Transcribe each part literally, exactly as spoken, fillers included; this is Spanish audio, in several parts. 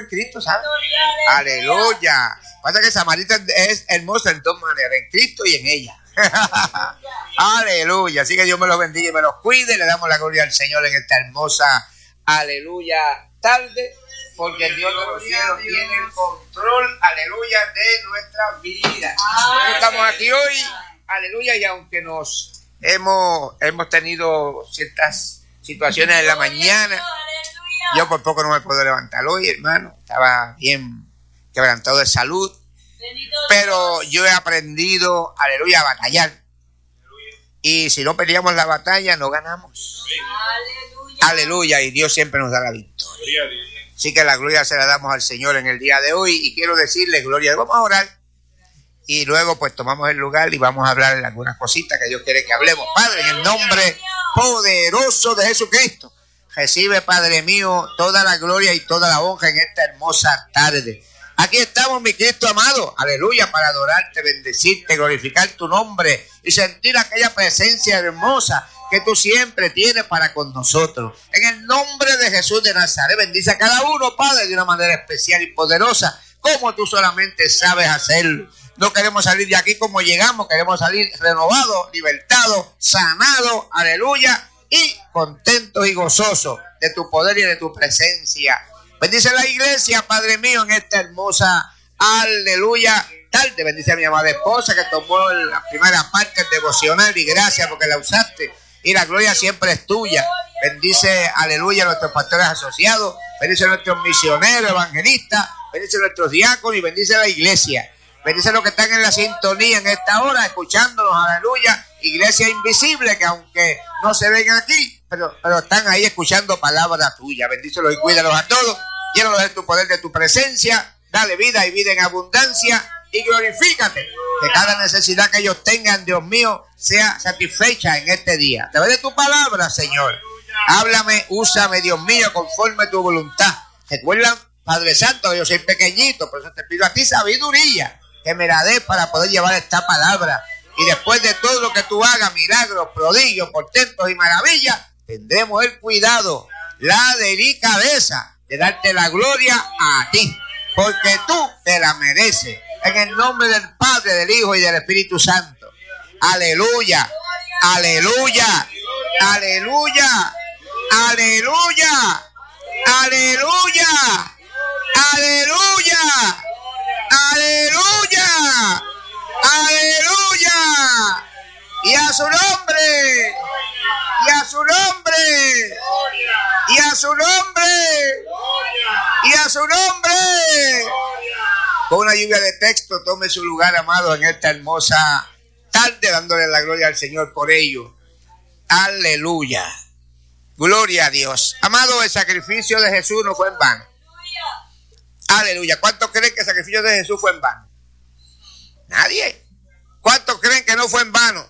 en Cristo, ¿sabes? Aleluya. Pasa que Samarita es hermosa en dos maneras, en Cristo y en ella. Aleluya. Así que Dios me los bendiga y me los cuide. Le damos la gloria al Señor en esta hermosa, aleluya, tarde. Porque el Dios de los cielos tiene el control, aleluya, de nuestra vida. Nosotros estamos aquí hoy, aleluya, y aunque nos hemos, hemos tenido ciertas situaciones en la mañana, yo por poco no me puedo levantar hoy, hermano. Estaba bien quebrantado de salud, pero yo he aprendido, aleluya, a batallar. Y si no peleamos la batalla, no ganamos. Aleluya, aleluya, y Dios siempre nos da la victoria. Así que la gloria se la damos al Señor en el día de hoy. Y quiero decirle, gloria, vamos a orar. Y luego pues tomamos el lugar y vamos a hablar de algunas cositas que Dios quiere que hablemos. Padre, en el nombre poderoso de Jesucristo, recibe, Padre mío, toda la gloria y toda la honra en esta hermosa tarde. Aquí estamos, mi Cristo amado, aleluya, para adorarte, bendecirte, glorificar tu nombre y sentir aquella presencia hermosa que tú siempre tienes para con nosotros. En el nombre de Jesús de Nazaret, bendice a cada uno, Padre, de una manera especial y poderosa, como tú solamente sabes hacerlo. No queremos salir de aquí como llegamos, queremos salir renovados, libertados, sanados, aleluya, y contentos y gozosos de tu poder y de tu presencia. Bendice la iglesia, Padre mío, en esta hermosa, aleluya, tarde. Bendice a mi amada esposa que tomó la primera parte del devocional y gracias porque la usaste. Y la gloria siempre es tuya. Bendice, aleluya, a nuestros pastores asociados. Bendice a nuestros misioneros, evangelistas. Bendice a nuestros diáconos y bendice a la iglesia. Bendice a los que están en la sintonía en esta hora, escuchándonos, aleluya. Iglesia invisible que aunque no se ven aquí, pero, pero están ahí escuchando palabra tuya. Bendícelos y cuídalos a todos. Llénalos de tu poder, de tu presencia. Dale vida y vida en abundancia. Y glorifícate. Que cada necesidad que ellos tengan, Dios mío, sea satisfecha en este día. A través de tu palabra, Señor. Háblame, úsame, Dios mío, conforme a tu voluntad. Recuerda, Padre Santo, que yo soy pequeñito, por eso te pido a ti sabiduría, que me la des para poder llevar esta palabra. Y después de todo lo que tú hagas, milagros, prodigios, portentos y maravillas, tendremos el cuidado, la delicadeza de darte la gloria a ti, porque tú te la mereces. En el nombre del Padre, del Hijo y del Espíritu Santo. Aleluya, aleluya, aleluya, aleluya, aleluya, aleluya, aleluya, aleluya. Y a su nombre, y a su nombre, y a su nombre, y a su nombre. Con una lluvia de texto, tome su lugar, amado, en esta hermosa tarde, dándole la gloria al Señor por ello. Aleluya. Gloria a Dios. Amado, el sacrificio de Jesús no fue en vano. Aleluya. ¿Cuántos creen que el sacrificio de Jesús fue en vano? Nadie. ¿Cuántos creen que no fue en vano?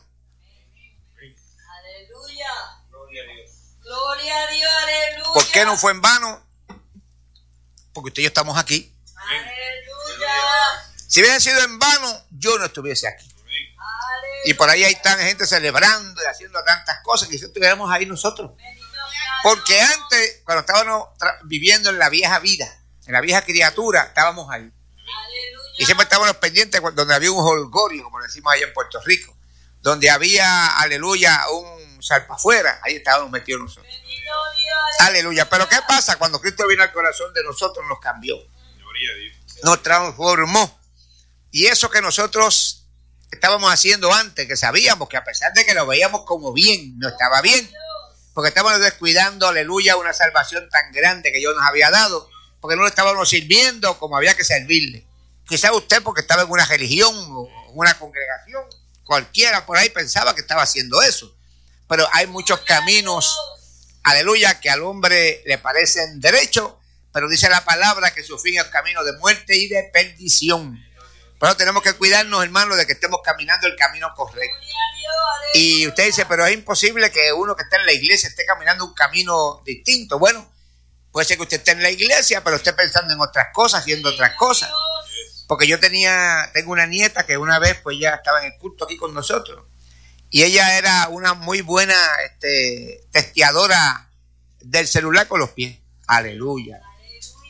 Aleluya. Gloria a Dios. Gloria a Dios, aleluya. ¿Por qué no fue en vano? Porque usted y yo estamos aquí. Aleluya. Si hubiera sido en vano, yo no estuviese aquí. Y por ahí hay tanta gente celebrando y haciendo tantas cosas que si estuviéramos ahí nosotros. Porque antes, cuando estábamos tra- viviendo en la vieja vida, en la vieja criatura, estábamos ahí. Aleluya. Y siempre estábamos pendientes donde había un holgorio, como decimos allá en Puerto Rico. Donde había, aleluya, un salpafuera. Ahí estábamos metidos nosotros. Bendito Dios, Aleluya. Pero ¿qué pasa? Cuando Cristo vino al corazón de nosotros, nos cambió. Nos transformó. Y eso que nosotros estábamos haciendo antes, que sabíamos que a pesar de que lo veíamos como bien, no estaba bien, porque estábamos descuidando, aleluya, una salvación tan grande que Dios nos había dado, porque no lo estábamos sirviendo como había que servirle. Quizá usted, porque estaba en una religión o en una congregación, cualquiera por ahí pensaba que estaba haciendo eso, pero hay muchos caminos, aleluya, que al hombre le parecen derechos, pero dice la palabra que su fin es camino de muerte y de perdición. Pero tenemos que cuidarnos, hermanos, de que estemos caminando el camino correcto. Y usted dice, pero es imposible que uno que está en la iglesia esté caminando un camino distinto. Bueno, puede ser que usted esté en la iglesia, pero esté pensando en otras cosas, haciendo otras cosas. Porque yo tenía, tengo una nieta que una vez pues ya estaba en el culto aquí con nosotros. Y ella era una muy buena este, testeadora del celular con los pies. Aleluya.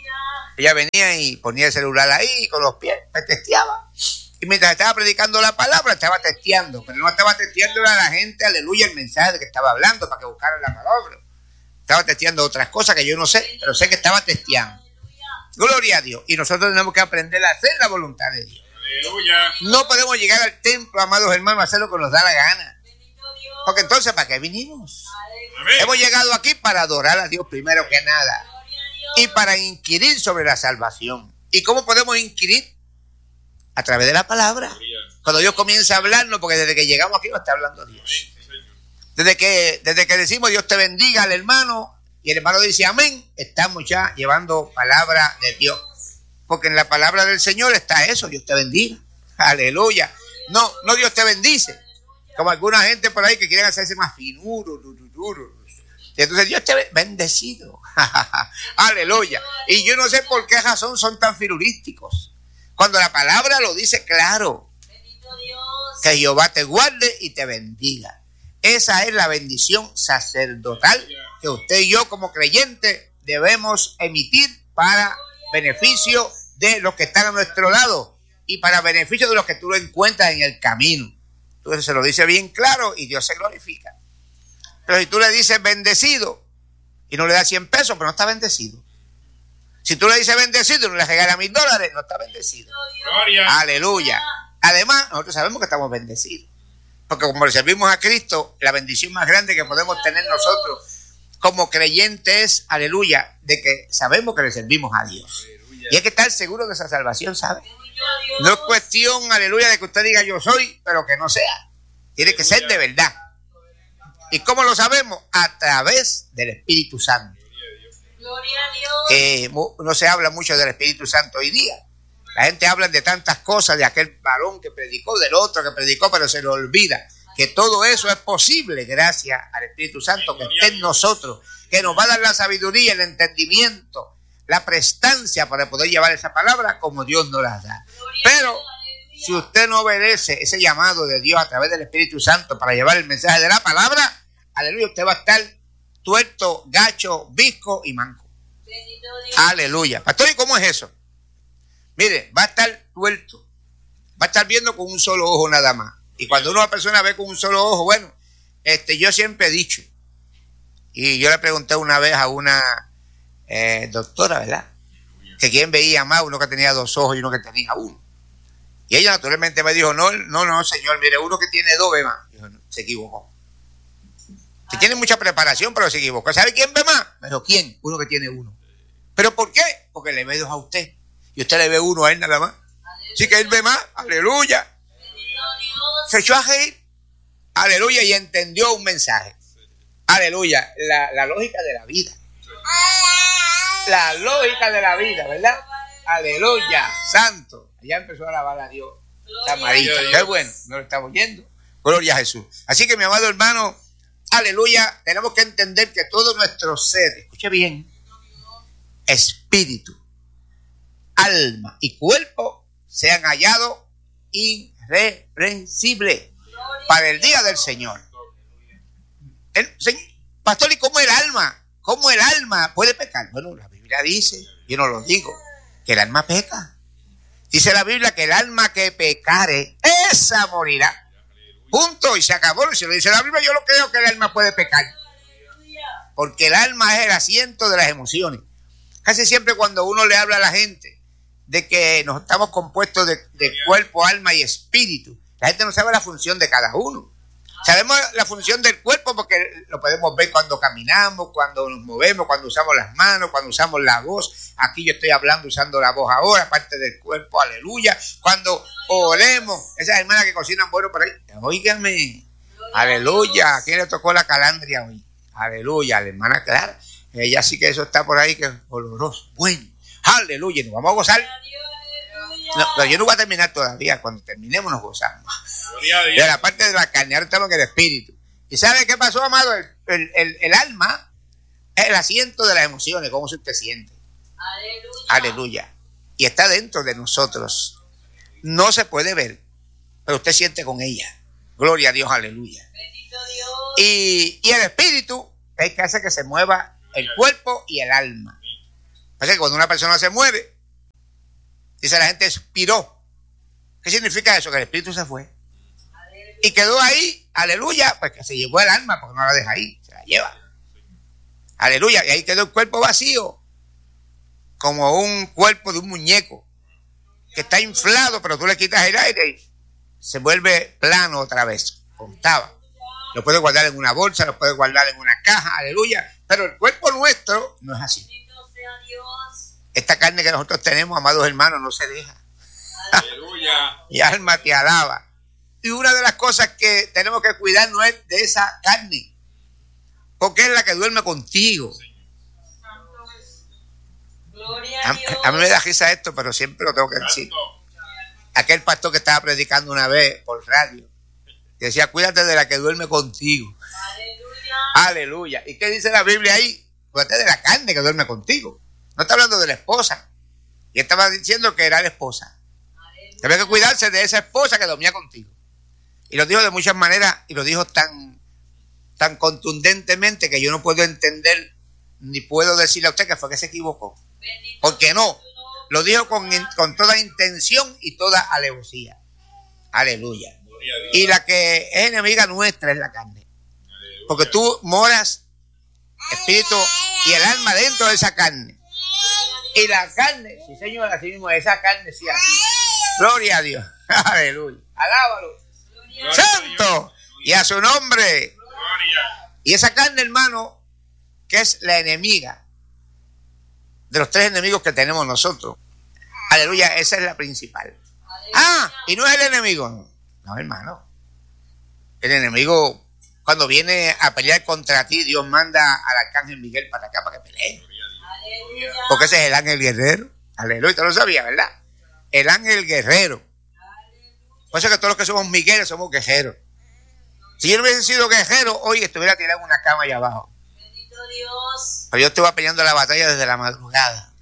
Ella venía y ponía el celular ahí con los pies, me testeaba. Y mientras estaba predicando la palabra, estaba testeando. Pero no estaba testeando a la gente, aleluya, el mensaje de que estaba hablando para que buscaran la palabra. Estaba testeando otras cosas que yo no sé, pero sé que estaba testeando. Gloria a Dios. Y nosotros tenemos que aprender a hacer la voluntad de Dios. Aleluya. No podemos llegar al templo, amados hermanos, a hacer lo que nos da la gana. Porque entonces, ¿para qué vinimos? Amén. Hemos llegado aquí para adorar a Dios primero que nada. Y para inquirir sobre la salvación. ¿Y cómo podemos inquirir? A través de la palabra. Cuando Dios comienza a hablarnos, porque desde que llegamos aquí nos está hablando Dios. Desde que, desde que decimos Dios te bendiga al hermano, y el hermano dice amén, estamos ya llevando palabra de Dios. Porque en la palabra del Señor está eso, Dios te bendiga. Aleluya. No, no Dios te bendice. Como alguna gente por ahí que quieren hacerse más finuro. Y entonces Dios te bendecido. Aleluya. Y yo no sé por qué razón son tan firurísticos. Cuando la palabra lo dice claro. Que Jehová te guarde y te bendiga. Esa es la bendición sacerdotal que usted y yo como creyentes debemos emitir para beneficio de los que están a nuestro lado y para beneficio de los que tú lo encuentras en el camino. Entonces se lo dice bien claro y Dios se glorifica. Pero si tú le dices bendecido y no le das cien pesos, pero no está bendecido. Si tú le dices bendecido y no le regalas mil dólares, no está bendecido. Gloria. Aleluya. Además, nosotros sabemos que estamos bendecidos. Porque como le servimos a Cristo, la bendición más grande que podemos tener nosotros como creyentes, aleluya, de que sabemos que le servimos a Dios. Aleluya. Y hay que estar seguro de esa salvación, ¿sabe? No es cuestión, aleluya, de que usted diga yo soy, pero que no sea. Tiene que ser de verdad. ¿Y cómo lo sabemos? A través del Espíritu Santo. Gloria a Dios. Que no se habla mucho del Espíritu Santo hoy día. La gente habla de tantas cosas, de aquel varón que predicó, del otro que predicó, pero se le olvida que todo eso es posible gracias al Espíritu Santo que está en nosotros, que nos va a dar la sabiduría, el entendimiento, la prestancia para poder llevar esa palabra como Dios nos la da. Pero si usted no obedece ese llamado de Dios a través del Espíritu Santo para llevar el mensaje de la palabra, aleluya, usted va a estar tuerto, gacho, visco y manco. Aleluya. Pastor, ¿y cómo es eso? Mire, va a estar tuerto, va a estar viendo con un solo ojo nada más. Y cuando una persona ve con un solo ojo, bueno, este, yo siempre he dicho, y yo le pregunté una vez a una eh, doctora, ¿verdad? Que quién veía más, uno que tenía dos ojos y uno que tenía uno. Y ella naturalmente me dijo, no, no, no, señor, mire, uno que tiene dos ve más. Dijo, no, se equivocó. Que tiene mucha preparación, pero se equivocó. ¿Sabe quién ve más? Me dijo, ¿quién? Uno que tiene uno. ¿Pero por qué? Porque le ve dos a usted. Y usted le ve uno a él nada más. Así que él ve más. Aleluya. Se echó a reír. Aleluya. Y entendió un mensaje. Aleluya. La, la lógica de la vida. La lógica de la vida, ¿verdad? Aleluya. Santo. Ya empezó a alabar a Dios. Tamarito. Qué bueno. No lo estamos oyendo. Gloria a Jesús. Así que mi amado hermano, aleluya. Tenemos que entender que todo nuestro ser, escuche bien, espíritu, alma y cuerpo sean hallados irreprensibles para el día del Señor. El, señor pastor, ¿y cómo el alma? ¿Cómo el alma puede pecar? Bueno, la Biblia dice, yo no lo digo, que el alma peca. Dice la Biblia que el alma que pecare, esa morirá. Punto, y se acabó. Si lo dice la Biblia, yo lo creo que el alma puede pecar. Porque el alma es el asiento de las emociones. Casi siempre cuando uno le habla a la gente de que nos estamos compuestos de, de cuerpo, alma y espíritu, la gente no sabe la función de cada uno. Sabemos la función del cuerpo porque lo podemos ver cuando caminamos, cuando nos movemos, cuando usamos las manos, cuando usamos la voz. Aquí yo estoy hablando usando la voz ahora, parte del cuerpo, aleluya. Cuando olemos, esas hermanas que cocinan bueno por ahí, óigame, aleluya. ¿A quién le tocó la calandria hoy? Aleluya, la hermana Clara. Ella sí que eso está por ahí, que es oloroso, bueno, aleluya, nos vamos a gozar. No, pero yo no voy a terminar todavía, cuando terminemos nos gozamos. De la parte de la carne, ahora estamos en el espíritu. ¿Y sabe qué pasó, amado? El, el, el, el alma es el asiento de las emociones, cómo se usted siente. Aleluya. Aleluya. Y está dentro de nosotros. No se puede ver, pero usted siente con ella. Gloria a Dios, aleluya. Bendito Dios. Y, y el espíritu es que hace que se mueva el cuerpo y el alma. O sea que cuando una persona se muere, dice la gente expiró. ¿Qué significa eso? Que el espíritu se fue. Y quedó ahí, aleluya, pues que se llevó el alma, porque no la deja ahí, se la lleva. Aleluya, y ahí quedó el cuerpo vacío, como un cuerpo de un muñeco, que está inflado, pero tú le quitas el aire y se vuelve plano otra vez, como estaba. Lo puedes guardar en una bolsa, lo puedes guardar en una caja, aleluya, pero el cuerpo nuestro no es así. Esta carne que nosotros tenemos, amados hermanos, no se deja. Aleluya. Mi alma te alaba. Y una de las cosas que tenemos que cuidarnos es de esa carne, porque es la que duerme contigo. A, a mí me da risa esto, pero siempre lo tengo que decir. Aquel pastor que estaba predicando una vez por radio decía: cuídate de la que duerme contigo. Aleluya. Aleluya. ¿Y qué dice la Biblia ahí? Cuídate de la carne que duerme contigo. No está hablando de la esposa. Y estaba diciendo que era la esposa. Debe que cuidarse de esa esposa que dormía contigo. Y lo dijo de muchas maneras, y lo dijo tan, tan contundentemente que yo no puedo entender ni puedo decirle a usted que fue que se equivocó. Porque no, lo dijo con, con toda intención y toda alevosía. Aleluya. Y la que es enemiga nuestra es la carne. Porque tú moras espíritu y el alma dentro de esa carne. Y la carne, sí señor, así mismo, esa carne sí así. Gloria a Dios. Aleluya. Alábalo. Santo. Y a su nombre. Y esa carne, hermano, que es la enemiga de los tres enemigos que tenemos nosotros. Aleluya, esa es la principal. Ah, y no es el enemigo. No, no, hermano. El enemigo, cuando viene a pelear contra ti, Dios manda al arcángel Miguel para acá para que pelee. Porque ese es el ángel guerrero. Aleluya, tú lo sabías, ¿verdad? El ángel guerrero. Por eso que todos los que somos Migueles somos guerreros. Si yo no hubiese sido guerrero, hoy estuviera tirado en una cama allá abajo. Bendito Dios. Pero yo estuve peleando la batalla desde la madrugada.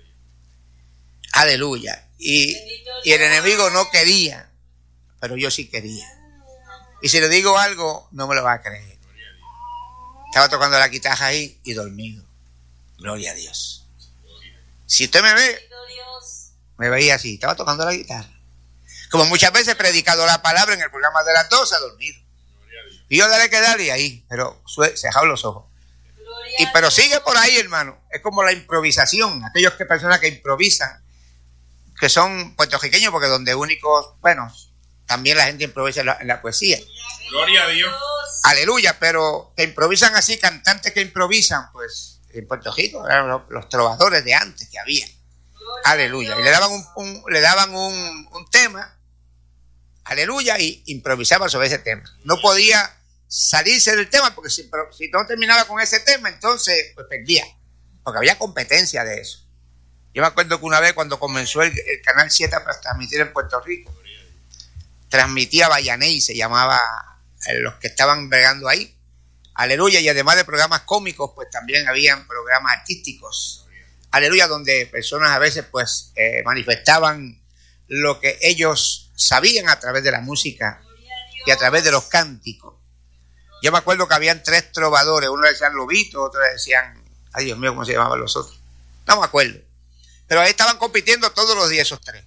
Aleluya. Y, y el enemigo no quería, pero yo sí quería. Y si le digo algo, no me lo va a creer. Estaba tocando la guitarra ahí y dormido. Gloria a Dios. Si usted me ve, me veía así, estaba tocando la guitarra. Como muchas veces he predicado la palabra en el programa de las doce, dormido. Y yo daré que darle ahí, pero cerrado los ojos. Y pero sigue por ahí, hermano. Es como la improvisación. Aquellos que personas que improvisan, que son puertorriqueños, porque donde únicos, bueno, también la gente improvisa en la, en la poesía. Gloria a Dios. Aleluya, pero que improvisan así, cantantes que improvisan, pues en Puerto Rico eran los, los trovadores de antes que había. Aleluya. Y le daban un, un le daban un, un tema. Aleluya, y improvisaba sobre ese tema. No podía salirse del tema, porque si, si no terminaba con ese tema, entonces pues perdía, porque había competencia de eso. Yo me acuerdo que una vez cuando comenzó el, el Canal siete para transmitir en Puerto Rico, transmitía Bayaney, se llamaba eh, los que estaban bregando ahí. Aleluya, y además de programas cómicos, pues también habían programas artísticos. Aleluya, donde personas a veces pues eh, manifestaban lo que ellos sabían a través de la música y a través de los cánticos. Yo me acuerdo que habían tres trovadores, uno le decían Lobito, otro le decían, ay Dios mío, ¿cómo se llamaban los otros? No me acuerdo. Pero ahí estaban compitiendo todos los días esos tres.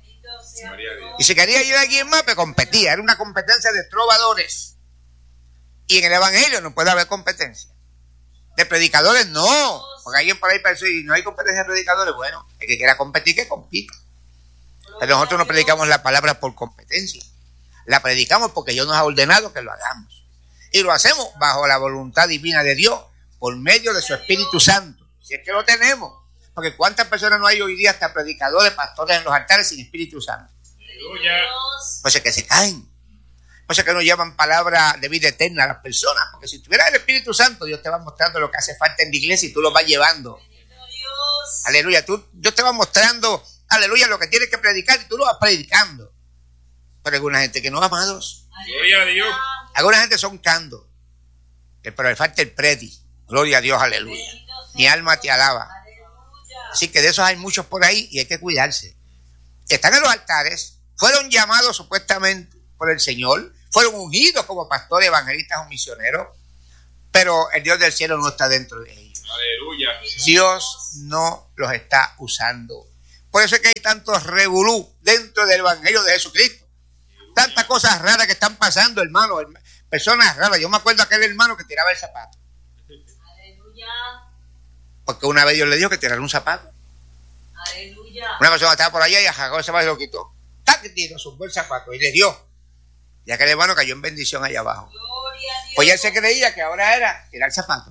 Y si quería ir a alguien más, pues competía. Era una competencia de trovadores. Y en el Evangelio no puede haber competencia. De predicadores no. Porque alguien por ahí pensó, y no hay competencia de predicadores. Bueno, el que quiera competir, que compita. Pero nosotros no predicamos la palabra por competencia. La predicamos porque Dios nos ha ordenado que lo hagamos. Y lo hacemos bajo la voluntad divina de Dios, por medio de su Espíritu Santo. Si es que lo tenemos. Porque cuántas personas no hay hoy día, hasta predicadores, pastores en los altares sin Espíritu Santo. Pues es que se caen. Pues es que no llevan palabra de vida eterna a las personas. Porque si tuviera el Espíritu Santo, Dios te va mostrando lo que hace falta en la iglesia y tú lo vas llevando. Aleluya. Tú, Dios te va mostrando, aleluya, lo que tienes que predicar y tú lo vas predicando. Pero hay alguna gente que no, amados. Gloria a Dios. Alguna gente son candos. Pero le falta el predi. Gloria a Dios, aleluya. Mi alma te alaba. Así que de esos hay muchos por ahí y hay que cuidarse. Están en los altares, fueron llamados supuestamente por el Señor, fueron ungidos como pastores, evangelistas o misioneros, pero el Dios del cielo no está dentro de ellos. Aleluya. Dios no los está usando. Por eso es que hay tantos revolú dentro del Evangelio de Jesucristo. Tantas cosas raras que están pasando, hermano. Personas raras. Yo me acuerdo de aquel hermano que tiraba el zapato. Aleluya. Porque una vez Dios le dijo que tirara un zapato. Aleluya. Una persona estaba por allá y ajagó el zapato y lo quitó. ¡Tac! Tiró, zumbó el zapato y le dio. Y aquel hermano cayó en bendición allá abajo. Gloria a Dios. Pues él se creía que ahora era tirar el zapato.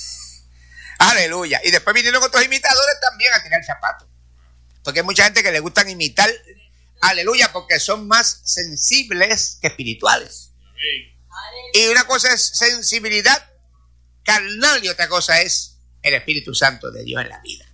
Aleluya. Y después vinieron otros imitadores también a tirar el zapato. Porque hay mucha gente que le gustan imitar. Aleluya, porque son más sensibles que espirituales. Amén. Y una cosa es sensibilidad carnal y otra cosa es el Espíritu Santo de Dios en la vida.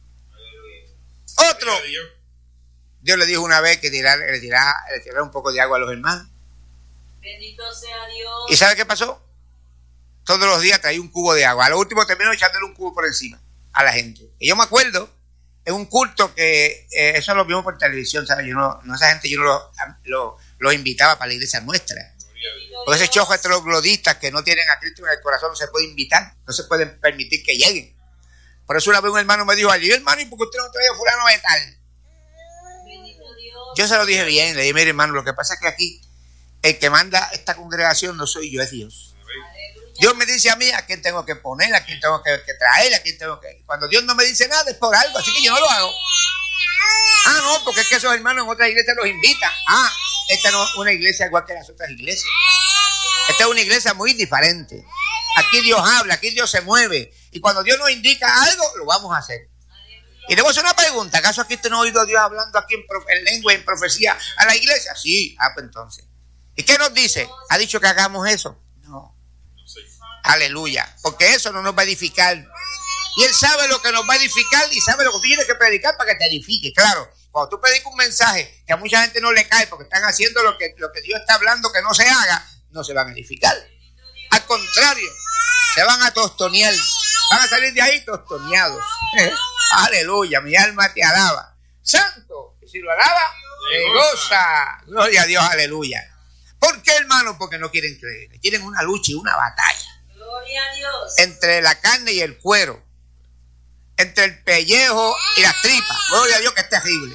Otro, Dios le dijo una vez que tirar, le tirara, le tirara un poco de agua a los hermanos. Bendito sea Dios. ¿Y sabe qué pasó? Todos los días traía un cubo de agua. A lo último terminó echándole un cubo por encima a la gente. Y yo me acuerdo, en un culto que eh, eso lo vimos por televisión, ¿sabes? Yo no, no esa gente yo no lo, lo, lo invitaba para la iglesia nuestra. Porque ese chojo entre los glodistas que no tienen a Cristo en el corazón no se puede invitar, no se pueden permitir que lleguen. Por eso una vez un hermano me dijo allí, hermano, ¿y por qué usted no trae a fulano de tal? Bendito Dios. Yo se lo dije bien, le dije, mire hermano, lo que pasa es que aquí el que manda esta congregación no soy yo, es Dios. Aleluya. Dios me dice a mí a quién tengo que poner, a quién tengo que, que traer, a quién tengo que... Cuando Dios no me dice nada es por algo, así que yo no lo hago. Ah, no, porque es que esos hermanos en otras iglesias los invitan. Ah, esta no es una iglesia igual que las otras iglesias. Esta es una iglesia muy diferente. Aquí Dios habla, aquí Dios se mueve. Y cuando Dios nos indica algo, lo vamos a hacer. Y le voy a hacer una pregunta. ¿Acaso aquí usted no ha oído a Dios hablando aquí en, profe, en lengua y en profecía a la iglesia? Sí. Ah, pues entonces. ¿Y qué nos dice? ¿Ha dicho que hagamos eso? No. Aleluya. Porque eso no nos va a edificar. Y Él sabe lo que nos va a edificar y sabe lo que tú tienes que predicar para que te edifique. Claro, cuando tú predicas un mensaje que a mucha gente no le cae porque están haciendo lo que, lo que Dios está hablando que no se haga, no se van a edificar. Al contrario, se van a tostonear. Van a salir de ahí tostoneados. Aleluya, mi alma te alaba. Santo, y si lo alaba, te goza. Gloria a Dios, aleluya. ¿Por qué, hermano? Porque no quieren creer. Quieren una lucha y una batalla. Gloria a Dios. Entre la carne y el cuero. Entre el pellejo y las tripas. Gloria a Dios, que es terrible.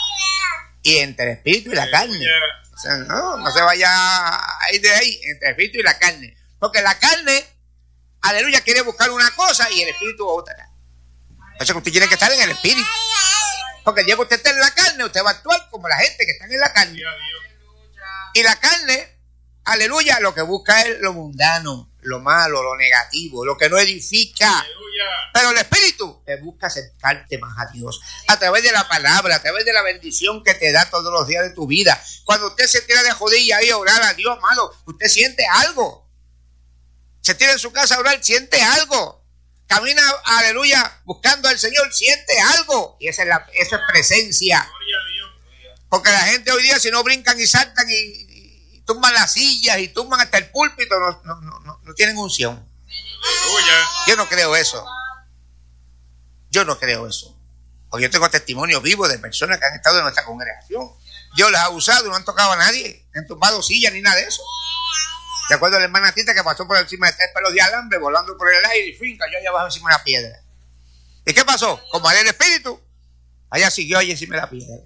Y entre el espíritu y la carne. O sea, no, no se vaya a ir de ahí. Entre el espíritu y la carne. Porque la carne, aleluya, quiere buscar una cosa y el espíritu otra. Entonces usted tiene que estar en el espíritu. Porque el día que usted esté en la carne, usted va a actuar como la gente que está en la carne. Y la carne, aleluya, lo que busca es lo mundano, lo malo, lo negativo, lo que no edifica. Aleluya. Pero el espíritu te busca acercarte más a Dios. A través de la palabra, a través de la bendición que te da todos los días de tu vida. Cuando usted se tira de rodillas y a orar a Dios, amado, usted siente algo. Se tira en su casa a orar, siente algo. Camina, aleluya, buscando al Señor, siente algo. Y esa es la, eso es presencia. Porque la gente hoy día, si no brincan y saltan y, y, y tumban las sillas y tumban hasta el púlpito, no, no, no, no, no tienen unción. Yo no creo eso. Yo no creo eso. Porque yo tengo testimonio vivo de personas que han estado en nuestra congregación. Dios les ha usado y no han tocado a nadie. No han tumbado sillas ni nada de eso. De acuerdo a la hermana Tita que pasó por encima de tres pelos de alambre, volando por el aire y fin, cayó allá abajo encima de una piedra. ¿Y qué pasó? Como era el espíritu, allá siguió allá encima de la piedra.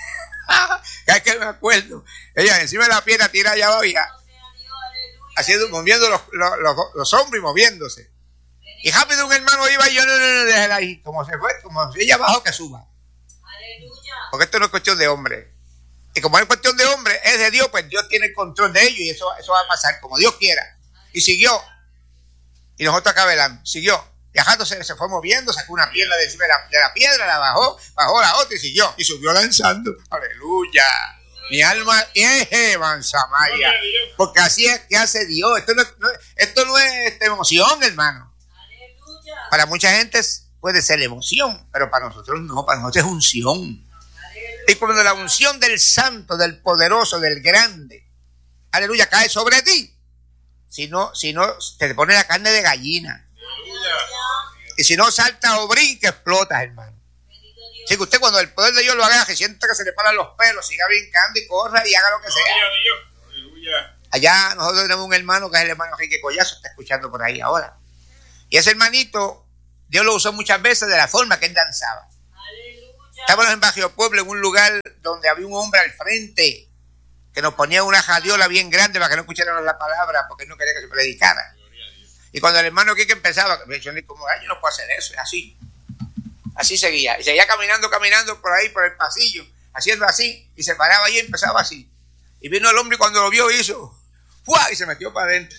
Ya es que me acuerdo. Ella encima de la piedra tira allá abajo y haciendo, moviendo los, los, los, los hombros y moviéndose. Y rápido un hermano iba y yo no, no, no, déjela ahí. Como se fue, como si ella bajó que suba. Porque esto no es cuestión de hombre. Y como es cuestión de hombre, es de Dios, pues Dios tiene el control de ellos y eso, eso va a pasar como Dios quiera. Y siguió. Y nosotros acá velando. Siguió. Viajando se, se fue moviendo, sacó una pierna de encima de la, de la piedra, la bajó, bajó la otra y siguió. Y subió lanzando. Aleluya. Mi alma, eje, manzamaya. Porque así es que hace Dios. Esto no, no, esto no es esta emoción, hermano. Aleluya. Para mucha gente puede ser emoción, pero para nosotros no, para nosotros es unción. Y cuando la unción del santo, del poderoso, del grande, aleluya, cae sobre ti, si no, si no te pone la carne de gallina. Aleluya. Y si no salta o brinca, explotas, hermano. Así que usted cuando el poder de Dios lo agarra, que sienta que se le paran los pelos, siga brincando y corra y haga lo que sea. Aleluya. Allá nosotros tenemos un hermano que es el hermano Enrique Collazo, está escuchando por ahí ahora. Y ese hermanito, Dios lo usó muchas veces de la forma que él danzaba. Estábamos en Bajo Pueblo, en un lugar donde había un hombre al frente que nos ponía una jadiola bien grande para que no escucháramos la palabra, porque él no quería que se predicara. Y cuando el hermano Quique empezaba, me decía, como, ay, yo no puedo hacer eso, es así. Así seguía. Y seguía caminando, caminando por ahí, por el pasillo, haciendo así, y se paraba ahí y empezaba así. Y vino el hombre y cuando lo vio hizo, ¡fua! Y se metió para adentro.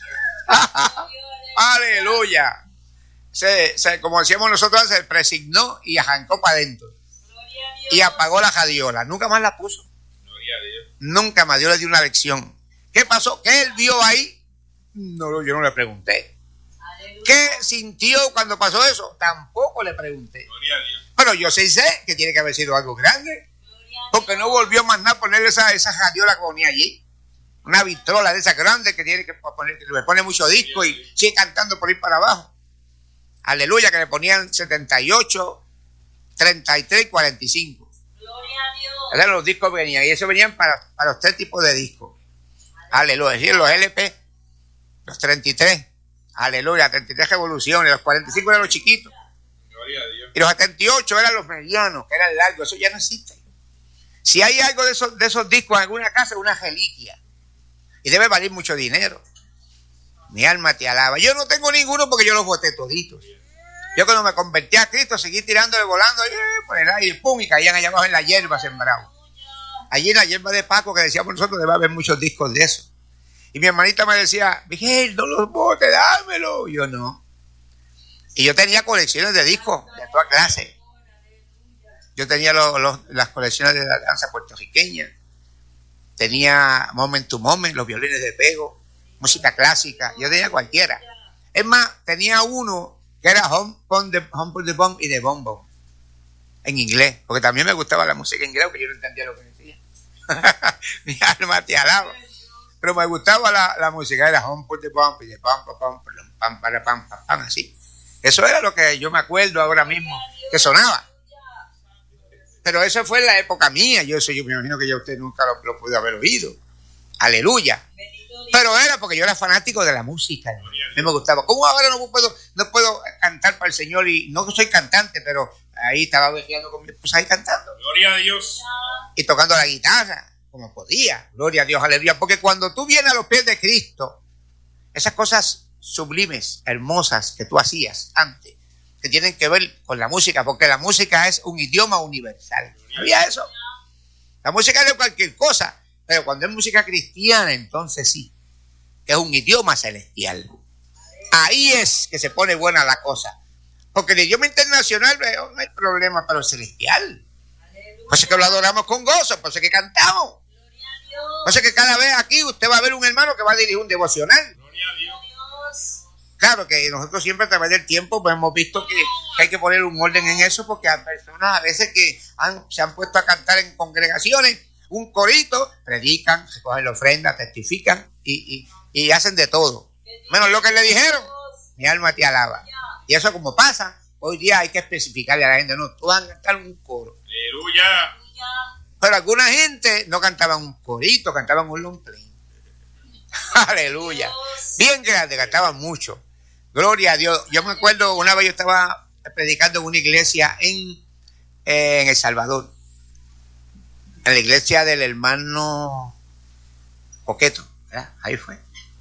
¡Aleluya! Se, se, como decíamos nosotros, se presignó y arrancó para adentro. Y apagó la jadiola. Nunca más la puso. Nunca más. Dios le dio una lección. ¿Qué pasó? ¿Qué él vio ahí? No, yo no le pregunté. ¿Qué sintió cuando pasó eso? Tampoco le pregunté. Pero yo sí sé que tiene que haber sido algo grande. Porque no volvió más nada a ponerle esa, esa jadiola que ponía allí. Una vitrola de esas grandes que tiene que poner, que le pone mucho disco y sigue cantando por ir para abajo. Aleluya, que le ponían setenta y ocho, treinta y tres y cuarenta y cinco. Gloria a Dios. Eran los discos que venían. Y eso venían para, para los tres tipos de discos. Aleluya. Es decir, los L P, los treinta y tres. Aleluya, treinta y tres revoluciones. Los cuarenta y cinco eran los chiquitos. Gloria a Dios. Y los setenta y ocho eran los medianos, que eran largos. Eso ya no existe. Si hay algo de esos, de esos discos en alguna casa, es una reliquia. Y debe valer mucho dinero. Mi alma te alaba. Yo no tengo ninguno porque yo los boté toditos. Yo cuando me convertí a Cristo seguí tirándole, volando eh, por el aire, pum, y caían allá abajo en la hierba sembrados. Allí en la hierba de Paco, que decíamos nosotros, debe haber muchos discos de eso. Y mi hermanita me decía, Miguel, no los botes, dámelo. Y yo no. Y yo tenía colecciones de discos de toda clase. Yo tenía los, los, las colecciones de la danza puertorriqueña. Tenía Moment to Moment, los violines de pego, música clásica. Yo tenía cualquiera. Es más, tenía uno que era Home for the, Home for the Bomb y The Bomb Bomb. En inglés. Porque también me gustaba la música en inglés, porque yo no entendía lo que decía. Mi alma te alaba. Pero me gustaba la, la música. Era Home for the Bomb y The Bomb Bomb, pam, pam, pam, pam, pam, así. Eso era lo que yo me acuerdo ahora mismo que sonaba. Pero eso fue en la época mía. Yo, eso, yo me imagino que ya usted nunca lo, lo pudo haber oído. Aleluya. Pero era porque yo era fanático de la música. A mí me gustaba. ¿Cómo ahora no puedo, no puedo cantar para el Señor? Y no soy cantante, pero ahí estaba viajando con mi esposa ahí cantando. Gloria a Dios. Y tocando la guitarra, como podía. Gloria a Dios, aleluya. Porque cuando tú vienes a los pies de Cristo, esas cosas sublimes, hermosas que tú hacías antes, que tienen que ver con la música, porque la música es un idioma universal. ¿Sabía eso? La música es de cualquier cosa, pero cuando es música cristiana, entonces sí, que es un idioma celestial. Ahí es que se pone buena la cosa. Porque el idioma internacional no hay problema, pero el celestial. Por eso es que lo adoramos con gozo, por eso es que cantamos. Por eso es que cada vez aquí usted va a ver un hermano que va a dirigir un devocional. Gloria a Dios. Claro que nosotros siempre a través del tiempo pues hemos visto que, que hay que poner un orden en eso, porque hay personas a veces que han, se han puesto a cantar en congregaciones, un corito, predican, recogen la ofrenda, testifican y, y, y hacen de todo. Menos lo que le dijeron, mi alma te alaba. Y eso como pasa, hoy día hay que especificarle a la gente, no, tú vas a cantar un coro. Aleluya. Pero alguna gente no cantaban un corito, cantaban un long play. Aleluya. Bien grande, cantaban mucho. Gloria a Dios. Yo me acuerdo una vez yo estaba predicando en una iglesia en, eh, en El Salvador. En la iglesia del hermano Coqueto. ¿Verdad? Ahí fue.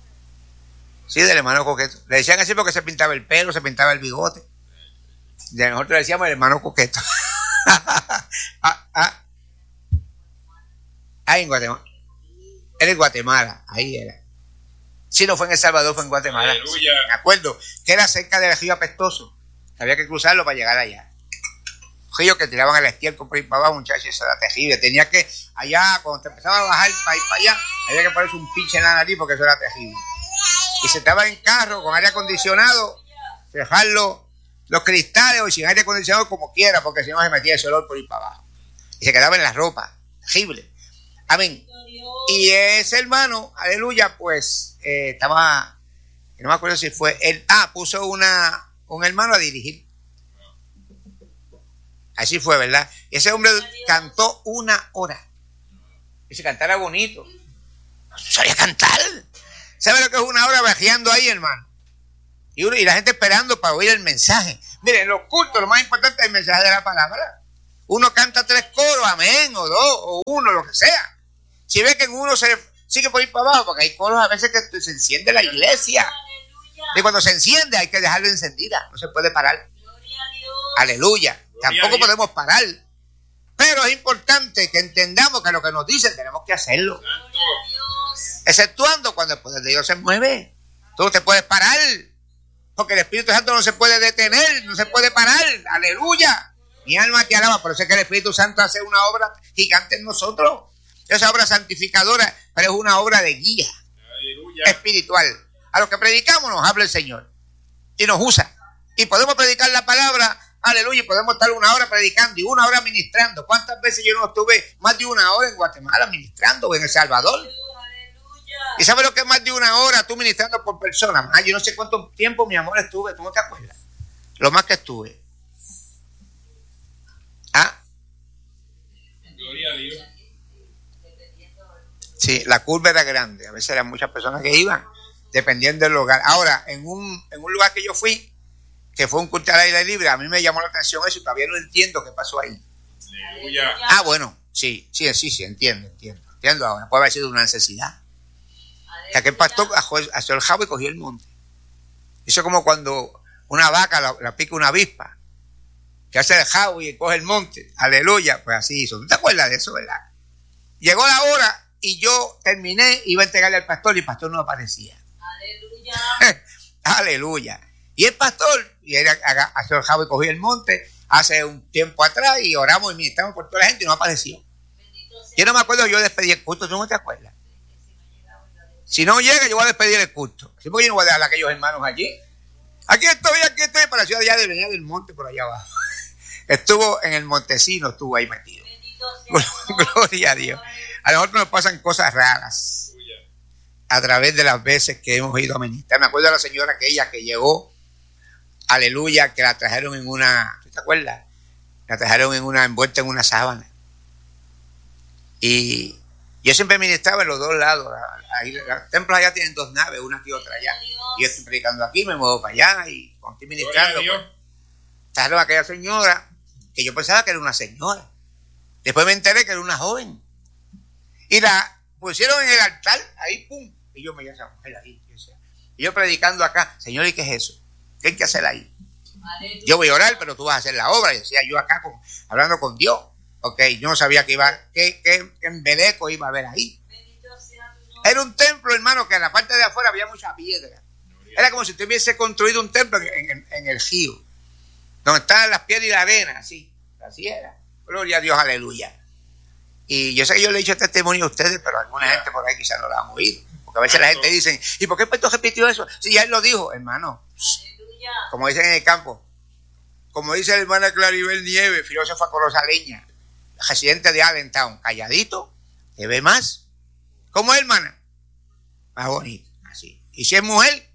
Sí, del hermano Coqueto. Le decían así porque se pintaba el pelo, se pintaba el bigote. Y nosotros le decíamos el hermano Coqueto. ah, ah. Ahí en Guatemala. Era en Guatemala. Ahí era. Si no fue en El Salvador, fue en Guatemala. Aleluya. Me acuerdo que era cerca del río Apestoso. Había que cruzarlo para llegar allá. Río que tiraban al estiércol por ahí para abajo, muchachos, eso era terrible. Tenía que, allá, cuando te empezaba a bajar para ir para allá, había que ponerse un pinche en la nariz porque eso era terrible. Y se estaba en carro con aire acondicionado, dejarlo los cristales o sin aire acondicionado como quiera, porque si no se metía ese olor por ir para abajo. Y se quedaba en la ropa. Terrible. Amén. Y ese hermano, aleluya, pues eh, estaba, no me acuerdo si fue él, ah, puso una un hermano a dirigir. Así fue, ¿verdad? Y ese hombre cantó una hora. Y se cantara bonito. No sabía cantar. ¿Sabe lo que es una hora viajeando ahí, hermano? Y, uno, y la gente esperando para oír el mensaje. Miren, los cultos, lo más importante es el mensaje de la palabra. Uno canta tres coros, amén, o dos, o uno, lo que sea. Si ve que en uno se sigue por ir para abajo, porque hay coros a veces que se enciende la iglesia. Y cuando se enciende hay que dejarlo encendida, no se puede parar. Aleluya. Tampoco podemos parar. Pero es importante que entendamos que lo que nos dicen tenemos que hacerlo. Exceptuando cuando el poder de Dios se mueve. Tú no te puedes parar. Porque el Espíritu Santo no se puede detener, no se puede parar. Aleluya. Mi alma te alaba. Por eso es que el Espíritu Santo hace una obra gigante en nosotros. Esa obra santificadora, pero es una obra de guía. Aleluya. Espiritual. A los que predicamos nos habla el Señor. Y nos usa. Y podemos predicar la palabra. Aleluya. Y podemos estar una hora predicando y una hora ministrando. ¿Cuántas veces yo no estuve más de una hora en Guatemala ministrando o en El Salvador? ¿Y sabes lo que es más de una hora tú ministrando por persona? Ah, yo no sé cuánto tiempo, mi amor, estuve. ¿Tú no te acuerdas? Lo más que estuve. ¿Ah? Gloria a Dios. Sí, la curva era grande. A veces eran muchas personas que iban, dependiendo del lugar. Ahora, en un, en un lugar que yo fui, que fue un culto al aire libre, a mí me llamó la atención eso y todavía no entiendo qué pasó ahí. Aleluya. Ah, bueno, sí, sí, sí, sí, entiendo, entiendo. Entiendo ahora. Puede haber sido una necesidad. Que aquel pastor hació el jabo y cogió el monte. Eso es como cuando una vaca la, la pica una avispa, que hace el jabo y coge el monte. Aleluya, pues así hizo. ¿No te acuerdas de eso, verdad? Llegó la hora y yo terminé, iba a entregarle al pastor y el pastor no aparecía. Aleluya. Aleluya. Y el pastor, y él hació el jabo y cogió el monte hace un tiempo atrás y oramos y ministramos por toda la gente y no apareció. Yo no me acuerdo, yo despedí el culto, ¿tú no te acuerdas? Si no llega, yo voy a despedir el culto. ¿Sí? Porque yo no voy a dejar a aquellos hermanos allí. Aquí estoy, aquí estoy, para la ciudad allá de venir del monte por allá abajo. Estuvo en el Montesino, estuvo ahí metido. Gloria a Dios. A nosotros nos pasan cosas raras a través de las veces que hemos ido a ministrar. Me acuerdo de la señora aquella que llegó, aleluya, que la trajeron en una, ¿tú te acuerdas? La trajeron en una, envuelta en una sábana. Y yo siempre ministraba en los dos lados. Ahí, los templos allá tienen dos naves, una aquí y otra allá. Y yo estoy predicando aquí, me muevo para allá y cuando estoy ministrando, pues, trajeron a aquella señora que yo pensaba que era una señora. Después me enteré que era una joven. Y la pusieron en el altar, ahí, pum. Y yo me llamé a esa mujer ahí. Y yo predicando acá, Señor, ¿y qué es eso? ¿Qué hay que hacer ahí? Aleluya. Yo voy a orar, pero tú vas a hacer la obra. Y decía yo acá con, hablando con Dios. Ok, yo no sabía que iba, que, que, que embeleco iba a haber ahí. Era un templo, hermano, que en la parte de afuera había mucha piedra. Era como si usted hubiese construido un templo en, en, en el río, donde estaban las piedras y la arena, así. Así era. Gloria a Dios, aleluya. Y yo sé que yo le he dicho testimonio a ustedes, pero alguna gente por ahí quizás no lo han oído. Porque a veces la gente dice, ¿y por qué Pedro repitió eso? Si ya él lo dijo, hermano. Aleluya. Como dicen en el campo. Como dice la hermana Claribel Nieves, filósofa corozaleña, residente de Allentown, calladito, te ve más. ¿Cómo es, hermana? Más bonita, así. Y si es mujer,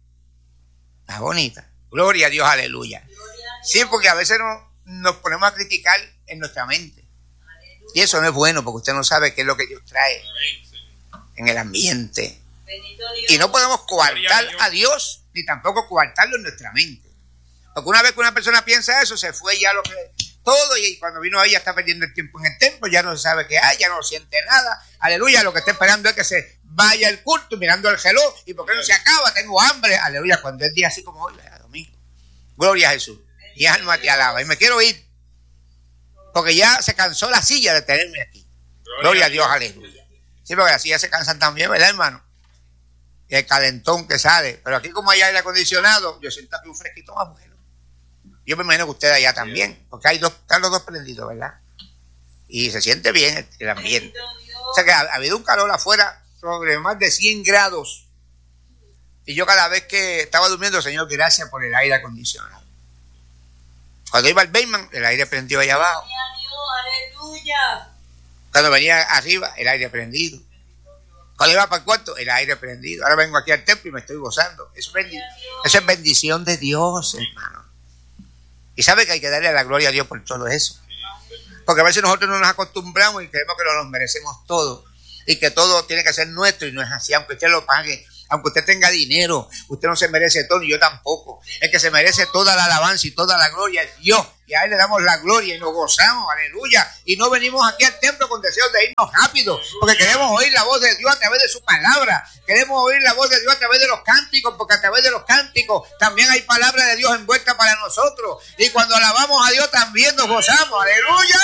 más bonita. Gloria a Dios, aleluya. Gloria a Dios. Sí, porque a veces no, nos ponemos a criticar en nuestra mente. Aleluya. Y eso no es bueno, porque usted no sabe qué es lo que Dios trae en el ambiente. Y no podemos coartar a Dios, ni tampoco coartarlo en nuestra mente. Porque una vez que una persona piensa eso, se fue ya lo que... todo, y cuando vino ella está perdiendo el tiempo en el templo, ya no se sabe qué hay, ya no siente nada. Aleluya, lo que está esperando es que se vaya el culto mirando el reloj. ¿Y por qué no se acaba? Tengo hambre. Aleluya, cuando es día así como hoy, ¿verdad? Domingo. Gloria a Jesús. Mi alma te alaba. Y me quiero ir, porque ya se cansó la silla de tenerme aquí. Gloria a Dios, aleluya. Sí, porque las sillas se cansan también, ¿verdad, hermano? Y el calentón que sale. Pero aquí como hay aire acondicionado, yo siento aquí un fresquito más bueno. Yo me imagino que ustedes allá también, porque hay dos, están los dos prendidos, ¿verdad? Y se siente bien el, el ambiente. O sea que ha, ha habido un calor afuera sobre más de cien grados. Y yo cada vez que estaba durmiendo, Señor, gracias por el aire acondicionado. Cuando iba al basement, el aire prendió allá abajo. ¡Aleluya! Cuando venía arriba, el aire prendido. Cuando iba para el cuarto, el aire prendido. Ahora vengo aquí al templo y me estoy gozando. Eso es, bendi- eso es bendición de Dios, hermano. Y sabe que hay que darle la gloria a Dios por todo eso. Porque a veces nosotros no nos acostumbramos y creemos que no nos merecemos todo. Y que todo tiene que ser nuestro y no es así. Aunque usted lo pague, Aunque usted tenga dinero, usted no se merece todo, ni yo tampoco. El que se merece toda la alabanza y toda la gloria es Dios. Y a Él le damos la gloria y nos gozamos, aleluya. Y no venimos aquí al templo con deseos de irnos rápido, porque queremos oír la voz de Dios a través de su palabra. Queremos oír la voz de Dios a través de los cánticos, porque a través de los cánticos también hay palabra de Dios envuelta para nosotros. Y cuando alabamos a Dios también nos gozamos, aleluya.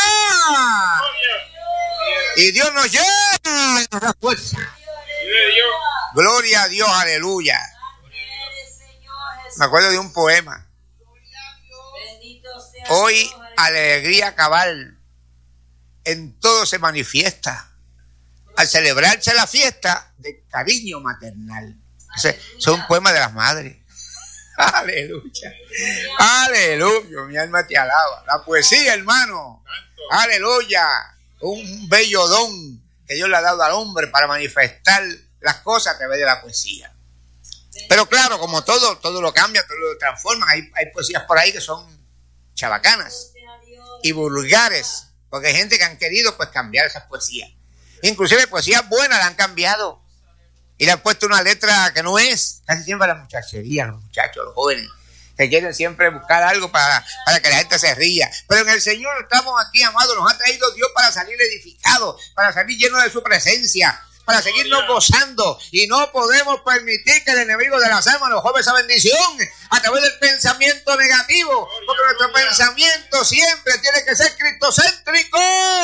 Y Dios nos llena y nos da fuerza. Gloria a Dios, aleluya. Me acuerdo de un poema. Hoy alegría cabal en todo se manifiesta al celebrarse la fiesta de cariño maternal. Ese es un poema de las madres. Aleluya. Aleluya, mi alma te alaba. La poesía, hermano. Aleluya. Un bello don que Dios le ha dado al hombre para manifestar las cosas a través de la poesía. Pero claro, como todo, todo lo cambia, todo lo transforman. Hay, hay poesías por ahí que son chabacanas y vulgares, porque hay gente que han querido pues cambiar esas poesías. Inclusive poesías buenas la han cambiado y le han puesto una letra que no es. Casi siempre la muchachería, los muchachos, los jóvenes, que quieren siempre buscar algo para, para que la gente se ría. Pero en el Señor estamos aquí, amados. Nos ha traído Dios para salir edificados, para salir llenos de su presencia, para seguirnos gozando. Y no podemos permitir que el enemigo de las almas nos robe esa bendición a través del pensamiento negativo, porque nuestro pensamiento siempre tiene que ser cristocéntrico.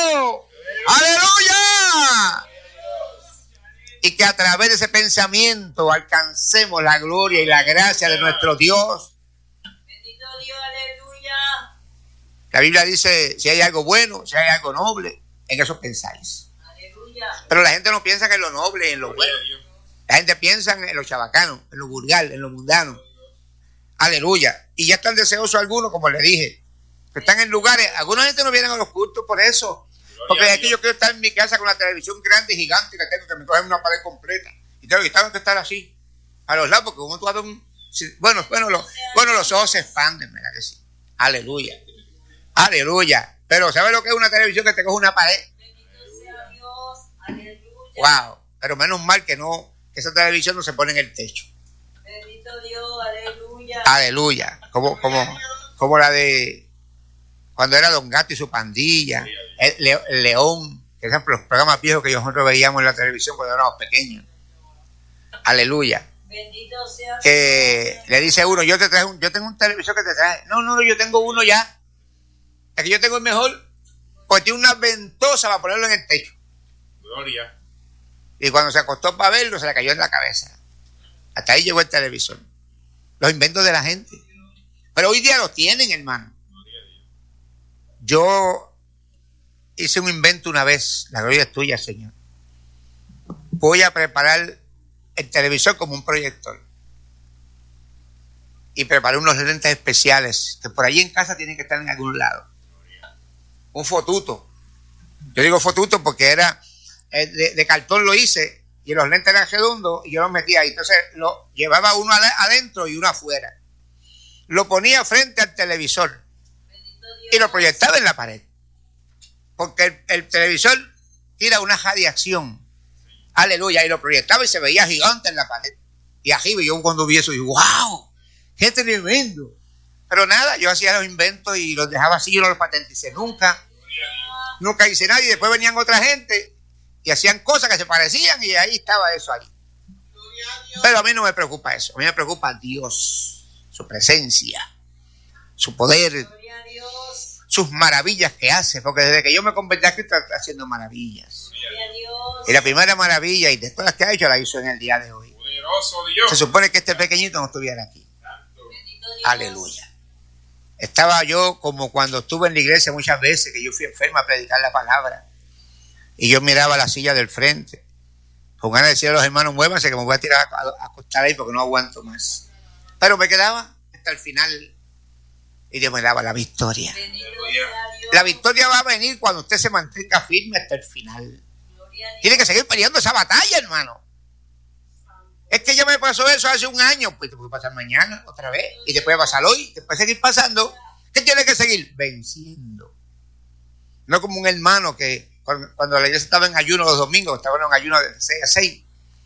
¡Aleluya! Y que a través de ese pensamiento alcancemos la gloria y la gracia de nuestro Dios. Bendito Dios, aleluya. La Biblia dice, si hay algo bueno, si hay algo noble, en eso pensáis. Aleluya. Pero la gente no piensa que en lo noble, en lo bueno. La gente piensa en lo chabacano, en lo vulgar, en lo mundano. Aleluya. Y ya están deseosos algunos, como les dije, que están en lugares, alguna gente no vienen a los cultos por eso. Porque es que yo quiero estar en mi casa con la televisión grande, gigante, que tengo, que me cogen una pared completa. Y tengo que estar, que estar así, a los lados, porque como tú haces un... Bueno, bueno, lo, bueno, los ojos se expanden, ¿verdad que sí? Aleluya. Aleluya. Pero ¿sabes lo que es una televisión que te coge una pared? Wow. Pero menos mal que no, que esa televisión no se pone en el techo. Bendito Dios, aleluya. Aleluya. Como, como, como la de... Cuando era Don Gato y su pandilla, el, Le, el León, que son los programas viejos que nosotros veíamos en la televisión cuando éramos pequeños. Aleluya. Bendito sea. Que le dice uno, yo te traigo un, yo tengo un televisor que te trae. No, no, no, yo tengo uno ya. Es que yo tengo el mejor, porque tiene una ventosa para ponerlo en el techo. Gloria. Y cuando se acostó para verlo, se le cayó en la cabeza. Hasta ahí llegó el televisor. Los inventos de la gente. Pero hoy día lo tienen, hermano. Yo hice un invento una vez, la gloria es tuya, Señor. Voy a preparar el televisor como un proyector. Y preparé unos lentes especiales que por ahí en casa tienen que estar en algún lado. Un fotuto. Yo digo fotuto porque era de, de cartón, lo hice y los lentes eran redondos y yo los metía ahí. Entonces lo llevaba uno adentro y uno afuera. Lo ponía frente al televisor y lo proyectaba en la pared, porque el, el televisor tira una radiación, aleluya, y lo proyectaba y se veía gigante en la pared, y arriba yo cuando vi eso, digo, wow, qué tremendo. Pero nada, yo hacía los inventos y los dejaba así, yo no los patenticé nunca, nunca hice nada, y después venían otra gente y hacían cosas que se parecían y ahí estaba eso ahí. Pero a mí no me preocupa eso, a mí me preocupa Dios, su presencia, su poder, sus maravillas que hace, porque desde que yo me convertí aquí está haciendo maravillas. Y la primera maravilla y después las que ha hecho la hizo en el día de hoy. Se supone que este pequeñito no estuviera aquí. Aleluya. Estaba yo como cuando estuve en la iglesia muchas veces, que yo fui enfermo a predicar la palabra, y yo miraba la silla del frente con ganas de decir a los hermanos, muévanse que me voy a tirar a acostar ahí porque no aguanto más. Pero me quedaba hasta el final y Dios me daba la victoria. La victoria va a venir cuando usted se mantenga firme hasta el final. Tiene que seguir peleando esa batalla, hermano. Es que ya me pasó eso hace un año, pues te puede pasar mañana otra vez, y después va a pasar hoy, después seguir pasando. ¿Qué tiene que seguir? Venciendo. No como un hermano que cuando la iglesia estaba en ayuno los domingos, estaba en ayuno de seis a seis,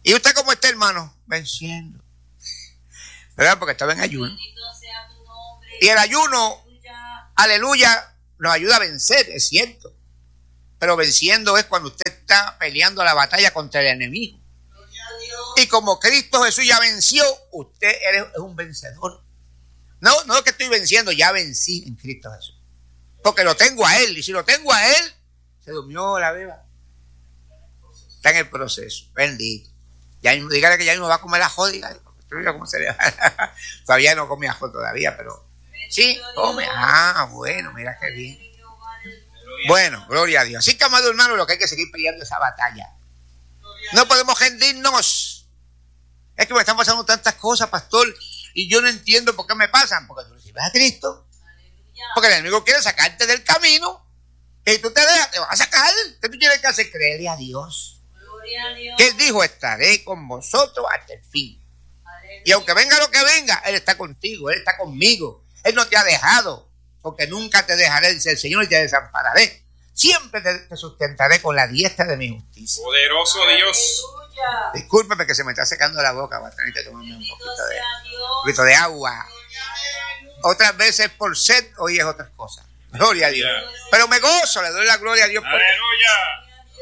¿Y usted cómo está, hermano? Venciendo. ¿Verdad? Porque estaba en ayuno. Y el ayuno, aleluya, nos ayuda a vencer, es cierto. Pero venciendo es cuando usted está peleando la batalla contra el enemigo. Y como Cristo Jesús ya venció, usted es un vencedor. No, no es que estoy venciendo, ya vencí en Cristo Jesús. Porque lo tengo a Él. Y si lo tengo a Él, se durmió la beba. Está en el proceso. Bendito. Ya, dígale que ya no va a comer ajo, dígale. ¿Cómo se le va? Todavía no come ajo todavía, pero sí, come. Ah, bueno, mira qué bien. Bueno, gloria a Dios. Así que, amado hermano, lo que hay que seguir peleando esa batalla. No podemos rendirnos. Es que me están pasando tantas cosas, pastor, y yo no entiendo por qué me pasan. Porque tú recibes a Cristo. Porque el enemigo quiere sacarte del camino. Y tú te dejas, te vas a sacar. ¿Qué tú tienes que hacer? Creerle a Dios. Que Él dijo, estaré con vosotros hasta el fin. Y aunque venga lo que venga, Él está contigo, Él está conmigo. Él no te ha dejado, porque nunca te dejaré, dice el Señor, y te desampararé. Siempre te, te sustentaré con la diestra de mi justicia. Poderoso Dios. Discúlpeme que se me está secando la boca, va a tener que tomarme un poquito de, un poquito de agua. Otras veces por sed, hoy es otras cosas. Gloria a Dios. Pero me gozo, le doy la gloria a Dios. Aleluya.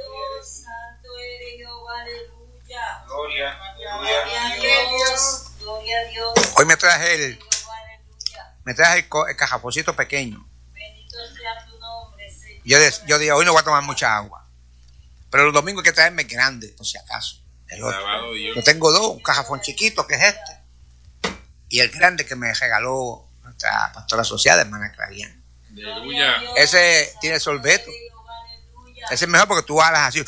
Gloria, gloria a Dios. Hoy me traje el, me traje el, el cajaponcito pequeño. Yo, yo dije, hoy no voy a tomar mucha agua. Pero los domingos hay que traerme grande, por si acaso. El otro. Yo tengo dos, un cajafón chiquito que es este. Y el grande que me regaló nuestra pastora asociada, hermana Clariana. Ese tiene sorbeto. Ese es mejor porque tú hablas así.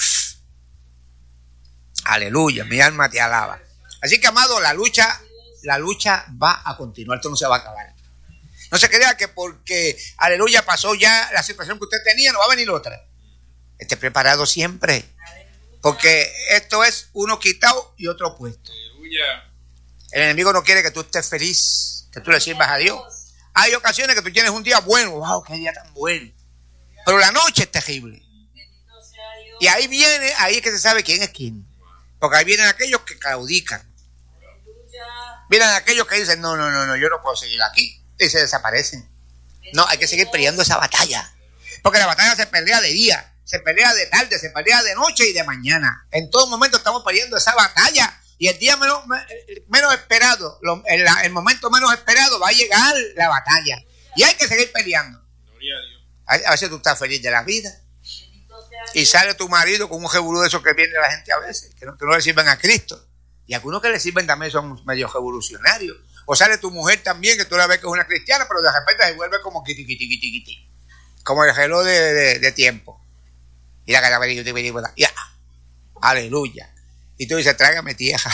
Aleluya, mi alma te alaba. Así que, amado, la lucha, la lucha va a continuar, esto no se va a acabar. No se crea que porque, aleluya, pasó ya la situación que usted tenía, no va a venir otra. Esté preparado siempre. Porque esto es uno quitado y otro puesto. El enemigo no quiere que tú estés feliz, que tú le sirvas a Dios. Hay ocasiones que tú tienes un día bueno, wow, qué día tan bueno. Pero la noche es terrible. Y ahí viene, ahí es que se sabe quién es quién. Porque ahí vienen aquellos que claudican. Vienen aquellos que dicen, no, no, no, no, yo no puedo seguir aquí. Y se desaparecen. No, hay que seguir peleando esa batalla. Porque la batalla se pelea de día, se pelea de tarde, se pelea de noche y de mañana. En todo momento estamos peleando esa batalla. Y el día menos, menos esperado, el, el momento menos esperado va a llegar la batalla. Y hay que seguir peleando. A veces tú estás feliz de la vida. Y sale tu marido con un revolú de esos que viene la gente a veces, que no, que no le sirven a Cristo. Y algunos que le sirven también son medio revolucionarios. O sale tu mujer también, que tú la ves que es una cristiana, pero de repente se vuelve como quiti, quiti, quiti, quiti. Como el reloj de, de, de tiempo. Y la cara, ya, aleluya. Y tú dices, trágame tierra.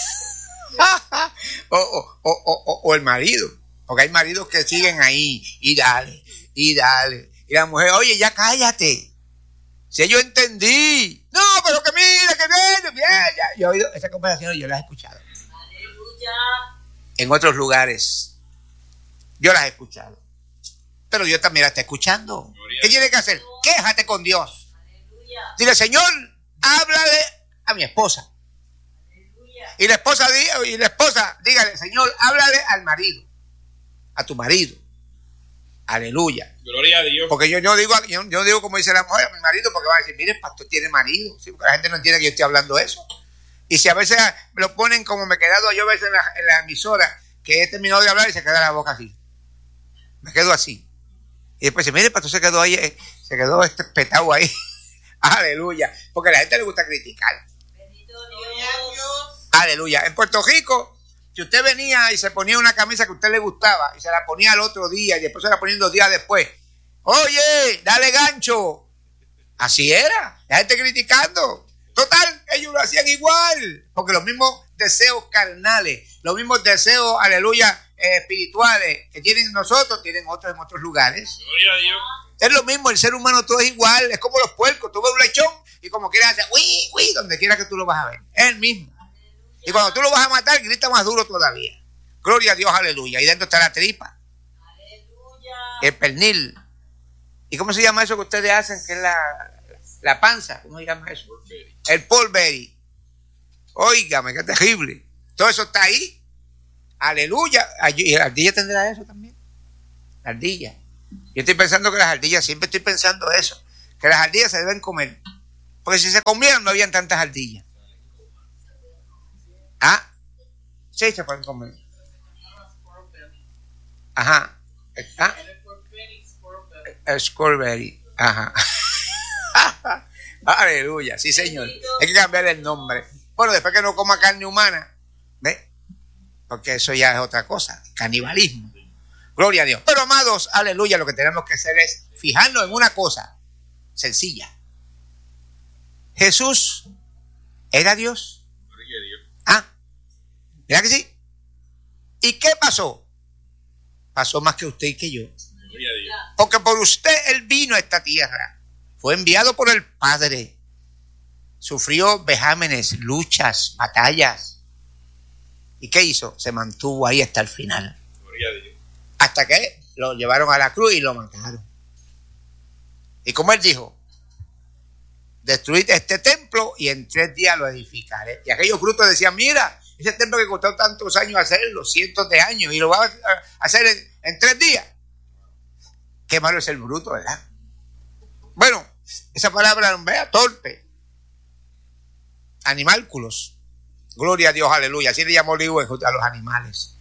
o, o, o, o, o el marido. Porque hay maridos que siguen ahí, y dale, y dale. Y la mujer, oye, ya cállate. Si yo entendí. No, pero que mira, que viene, bien, ya. Yo he oído esa conversación y yo las he escuchado. Aleluya. En otros lugares. Yo las he escuchado. Pero Dios también la está escuchando. Gloria. ¿Qué tiene que hacer? Quéjate con Dios. Aleluya. Dile, Señor, háblale a mi esposa. Aleluya. Y la esposa, y la esposa, dígale, Señor, háblale al marido. A tu marido. Aleluya. Gloria a Dios. Porque yo, yo digo, yo, yo digo como dice la mujer, a mi marido, porque va a decir, mire, el pastor tiene marido. Sí, porque la gente no entiende que yo estoy hablando eso. Y si a veces lo ponen como me he quedado yo a veces en la, en la emisora, que he terminado de hablar y se queda la boca así. Me quedo así. Y después dice, mire, el pastor se quedó ahí, eh, se quedó este petado ahí. Aleluya. Porque a la gente le gusta criticar. Bendito Dios. Aleluya. En Puerto Rico, si usted venía y se ponía una camisa que a usted le gustaba y se la ponía al otro día y después se la ponía dos días después, oye, dale gancho. Así era, la gente criticando. Total, ellos lo hacían igual, porque los mismos deseos carnales, los mismos deseos, aleluya, eh, espirituales que tienen nosotros, tienen otros en otros lugares. Gloria a Dios. Es lo mismo, el ser humano todo es igual, es como los puercos, tú ves un lechón y como quieras hacer, uy, uy, donde quiera que tú lo vas a ver, es el mismo. Y cuando tú lo vas a matar, grita más duro todavía. Gloria a Dios, aleluya. Y dentro está la tripa. Aleluya. El pernil. ¿Y cómo se llama eso que ustedes hacen? Que es la, la panza. ¿Cómo se llama eso? El polveri. Óigame, qué terrible. Todo eso está ahí. Aleluya. ¿Y la ardilla tendrá eso también? La ardilla. Yo estoy pensando que las ardillas, siempre estoy pensando eso, que las ardillas se deben comer. Porque si se comieran no habían tantas ardillas. ¿Ah? Sí, se pueden comer. Ajá. ¿Ah? El squirrel. Ajá. Aleluya, sí señor. Hay que cambiar el nombre. Bueno, después que no coma carne humana, ¿ve? Porque eso ya es otra cosa, canibalismo. Gloria a Dios. Pero amados, aleluya, lo que tenemos que hacer es fijarnos en una cosa sencilla. Jesús era Dios. Ah, ¿verdad que sí? ¿Y qué pasó? Pasó más que usted y que yo. Porque por usted Él vino a esta tierra. Fue enviado por el Padre. Sufrió vejámenes, luchas, batallas. ¿Y qué hizo? Se mantuvo ahí hasta el final. Hasta que lo llevaron a la cruz y lo mataron. Y como Él dijo, destruid este templo y en tres días lo edificaré. Y aquellos brutos decían, mira, ese templo que costó tantos años hacerlo, cientos de años, y lo va a hacer en, en tres días. Qué malo es el bruto, ¿verdad? Bueno, esa palabra, vea, torpe. Animálculos. Gloria a Dios, aleluya. Así le llamó Liu a los animales.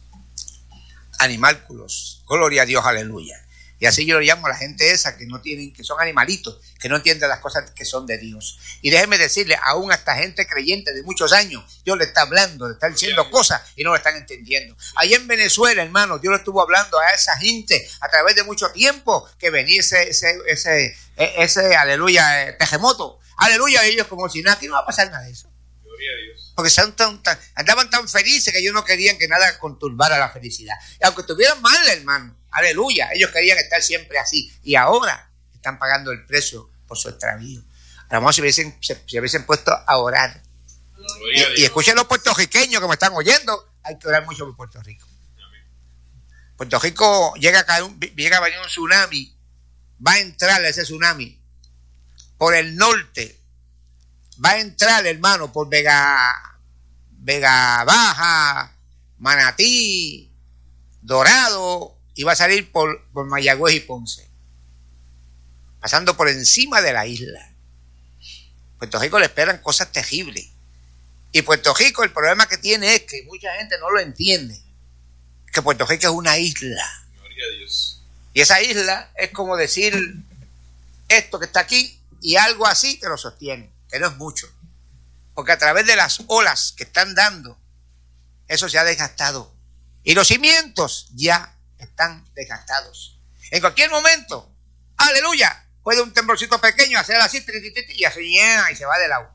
Animálculos. Gloria a Dios, aleluya. Y así yo lo llamo a la gente esa que no tienen, que son animalitos, que no entienden las cosas que son de Dios. Y déjeme decirle, aún a esta gente creyente de muchos años, Dios le está hablando, le está diciendo cosas y no lo están entendiendo. Allí en Venezuela, hermano, Dios le estuvo hablando a esa gente a través de mucho tiempo que venía ese, ese, ese, ese, aleluya, terremoto. Aleluya, ellos como si nada, aquí no va a pasar nada de eso. Gloria a Dios. Porque son tan, tan, andaban tan felices que ellos no querían que nada conturbara la felicidad. Y aunque estuvieran mal, hermano, aleluya, ellos querían estar siempre así. Y ahora están pagando el precio por su extravío. A lo mejor se hubiesen, se, se hubiesen puesto a orar. Y, y escuchen los puertorriqueños que me están oyendo, hay que orar mucho por Puerto Rico. Amén. Puerto Rico llega a, caer un, llega a venir un tsunami, va a entrar ese tsunami por el norte, va a entrar, hermano, por Vega, Vega Baja, Manatí, Dorado, y va a salir por, por Mayagüez y Ponce, pasando por encima de la isla. Puerto Rico le esperan cosas terribles. Y Puerto Rico, el problema que tiene es que mucha gente no lo entiende, que Puerto Rico es una isla. Gloria a Dios. Y esa isla es como decir esto que está aquí y algo así que lo sostiene, que no es mucho. Porque a través de las olas que están dando, eso se ha desgastado. Y los cimientos ya están desgastados. En cualquier momento, aleluya, puede un temblorcito pequeño hacer así, y así, y se va del agua.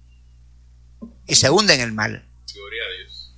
Y se hunde en el mar. Gloria a Dios.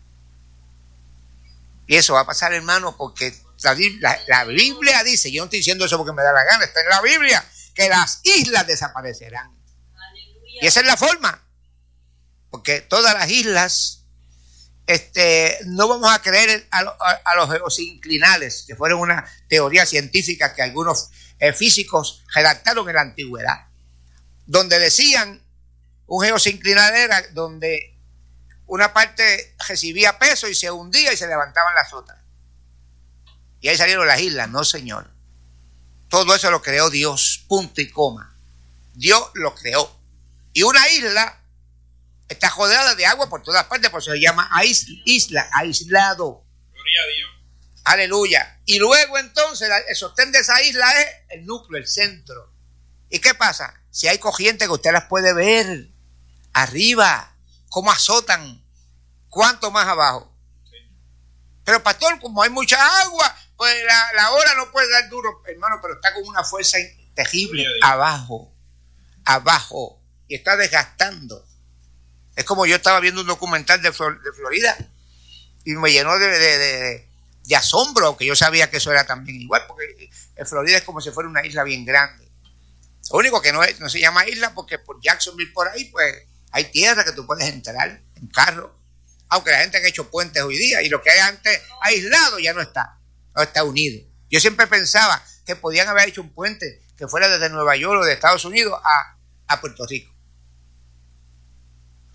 Y eso va a pasar, hermano, porque la, la, la Biblia dice, yo no estoy diciendo eso porque me da la gana, está en la Biblia, que las islas desaparecerán. Aleluya. Y esa es la forma. Porque todas las islas, este, no vamos a creer a, a, a los geosinclinales, que fueron una teoría científica que algunos eh, físicos redactaron en la antigüedad, donde decían, un geosinclinal era donde una parte recibía peso y se hundía y se levantaban las otras. Y ahí salieron las islas. No, señor. Todo eso lo creó Dios, punto y coma. Dios lo creó. Y una isla está rodeada de agua por todas partes, por eso se llama isla, aislado. Gloria a Dios. Aleluya. Y luego entonces el sostén de esa isla es el núcleo, el centro. ¿Y qué pasa? Si hay corrientes que usted las puede ver arriba, cómo azotan, cuánto más abajo. Sí. Pero pastor, como hay mucha agua, pues la, la ola no puede dar duro, hermano, pero está con una fuerza terrible abajo, abajo, y está desgastando. Es como yo estaba viendo un documental de, Flor, de Florida y me llenó de, de, de, de asombro, que yo sabía que eso era también igual, porque en Florida es como si fuera una isla bien grande. Lo único que no, es, no se llama isla porque por Jacksonville por ahí, pues hay tierra que tú puedes entrar en carro, aunque la gente ha hecho puentes hoy día y lo que hay antes aislado ya no está, no está unido. Yo siempre pensaba que podían haber hecho un puente que fuera desde Nueva York o de Estados Unidos a, a Puerto Rico. Pero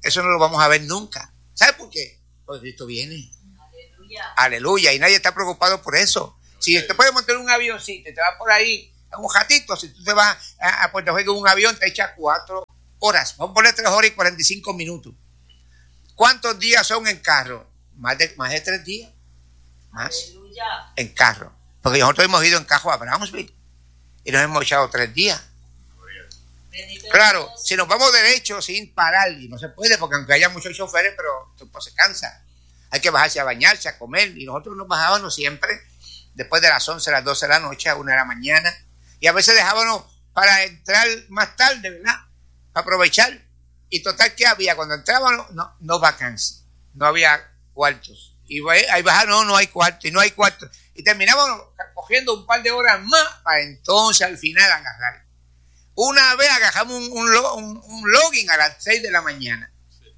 eso no lo vamos a ver nunca. ¿Sabe por qué? Porque Cristo viene. Aleluya. Aleluya. Y nadie está preocupado por eso. Si te puedes montar un avioncito y te vas por ahí, un ratito, si tú te vas a, a Puerto Rico en un avión, te echa cuatro horas. Vamos a poner tres horas y cuarenta y cinco minutos. ¿Cuántos días son en carro? Más de, más de tres días. Más. Aleluya. En carro. Porque nosotros hemos ido en carro a Brownsville y nos hemos echado tres días. Bendito Claro, Dios. si nos vamos derecho sin parar, y no se puede porque aunque haya muchos choferes, pero pues, se cansa. Hay que bajarse a bañarse, a comer, y nosotros nos bajábamos siempre después de las once, las doce de la noche, a una de la mañana, y a veces dejábamos para entrar más tarde, ¿verdad? Para aprovechar. Y total, ¿qué había? Cuando entrábamos, no, no vacancia, no había cuartos. Y ahí bajaron, no, no hay cuartos, y no hay cuartos. Y terminábamos cogiendo un par de horas más para entonces al final agarrar. Una vez agarramos un, un, un, un login a las seis de la mañana.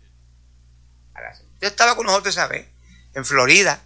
A las, yo estaba con nosotros esa vez, en Florida,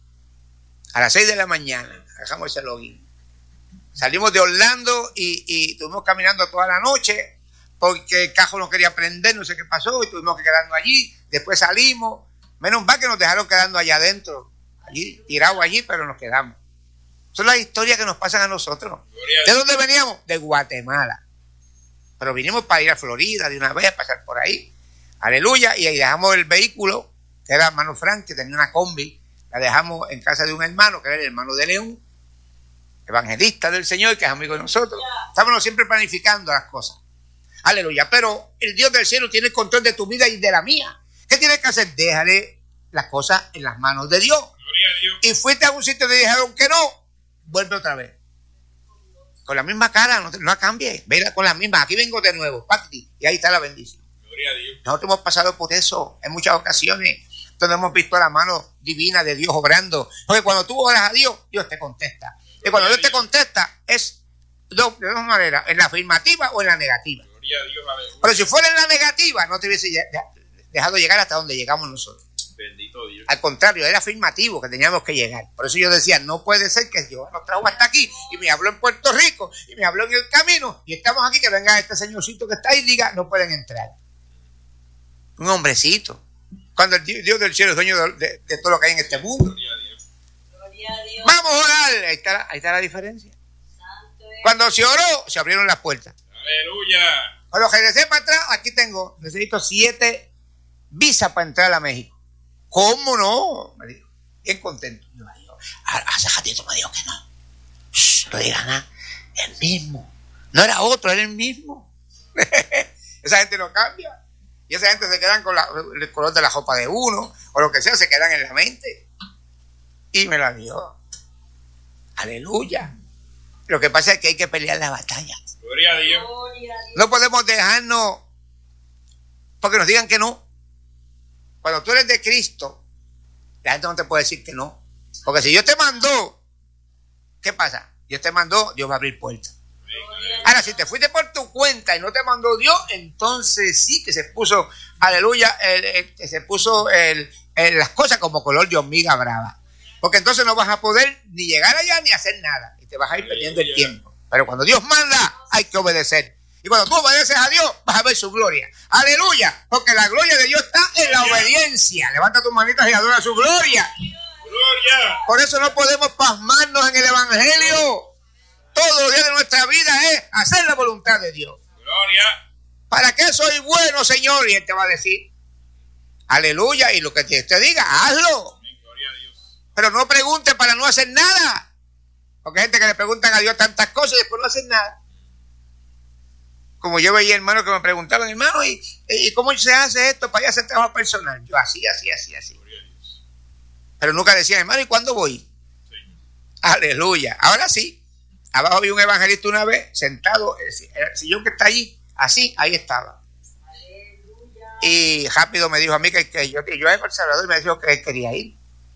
a las seis de la mañana, agarramos ese login. Salimos de Orlando y, y estuvimos caminando toda la noche porque el carro no quería prender, no sé qué pasó, y tuvimos que quedarnos allí. Después salimos, menos mal que nos dejaron quedando allá adentro, allí, tirados allí, pero nos quedamos. Son las historias que nos pasan a nosotros. ¿De dónde veníamos? De Guatemala. Pero vinimos para ir a Florida de una vez, a pasar por ahí. Aleluya. Y ahí dejamos el vehículo, que era hermano Frank, que tenía una combi. La dejamos en casa de un hermano, que era el hermano de León, evangelista del Señor, que es amigo de nosotros. Estamos siempre planificando las cosas. Aleluya. Pero el Dios del cielo tiene el control de tu vida y de la mía. ¿Qué tienes que hacer? Déjale las cosas en las manos de Dios. Gloria a Dios. Y fuiste a un sitio y te dijeron que no, vuelve otra vez. Con la misma cara, no, no la cambies. Vela con la misma. Aquí vengo de nuevo, Pati, y ahí está la bendición. Gloria a Dios. Nosotros hemos pasado por eso en muchas ocasiones, donde hemos visto la mano divina de Dios obrando. Porque cuando tú oras a Dios, Dios te contesta. Y cuando Dios te contesta, es de dos maneras, en la afirmativa o en la negativa. Gloria a Dios, aleluya. Pero si fuera en la negativa, no te hubiese dejado llegar hasta donde llegamos nosotros. Bendito Dios. Al contrario, era afirmativo que teníamos que llegar. Por eso yo decía, no puede ser que Dios nos trajo hasta aquí y me habló en Puerto Rico y me habló en el camino y estamos aquí, que venga este señorcito que está ahí y diga, no pueden entrar. Un hombrecito. Cuando el Dios del cielo es dueño de, de, de todo lo que hay en este mundo. Gloria a Dios. Gloria a Dios. Vamos a orar. Ahí está, ahí está la diferencia. Santo es. Cuando se oró, se abrieron las puertas. Aleluya. Cuando regresé para atrás, aquí tengo, necesito siete visas para entrar a México. ¿Cómo no? Me dijo. Bien contento. Yo me dijo, hace ratito me dijo que no. Shh, no digan nada. El mismo. No era otro, era el mismo. Esa gente no cambia. Y esa gente se quedan con la, el color de la ropa de uno, o lo que sea, se quedan en la mente. Y me la dio. Aleluya. Lo que pasa es que hay que pelear la batalla. Gloria a Dios. Gloria a Dios. No podemos dejarnos porque nos digan que no. Cuando tú eres de Cristo, la gente no te puede decir que no. Porque si Dios te mandó, ¿qué pasa? Dios te mandó, Dios va a abrir puertas. Ahora, si te fuiste por tu cuenta y no te mandó Dios, entonces sí que se puso, aleluya, el, el, que se puso el, el, las cosas como color de hormiga brava. Porque entonces no vas a poder ni llegar allá ni hacer nada. Y te vas a ir perdiendo el tiempo. Pero cuando Dios manda, hay que obedecer. Y cuando tú obedeces a Dios, vas a ver su gloria. Aleluya. Porque la gloria de Dios está en la obediencia. Levanta tus manitas y adora su gloria. Gloria. Por eso no podemos pasmarnos en el evangelio. Todos los días de nuestra vida es hacer la voluntad de Dios. Gloria. ¿Para qué soy bueno, Señor? Y Él te va a decir, aleluya. Y lo que te diga, hazlo. Gloria a Dios. Pero no pregunte para no hacer nada. Porque hay gente que le preguntan a Dios tantas cosas y después no hacen nada. Como yo veía hermanos que me preguntaban, hermano, ¿y, ¿y cómo se hace esto para ir a hacer trabajo personal? Yo así, así, así, así. Gloria a Dios. Pero nunca decían, hermano, ¿y cuándo voy? Señor. Aleluya. Ahora sí. Abajo había un evangelista una vez, sentado, el sillón que está allí, así, ahí estaba. Aleluya. Y rápido me dijo a mí que, que yo, que yo era El Salvador y me dijo que él quería ir.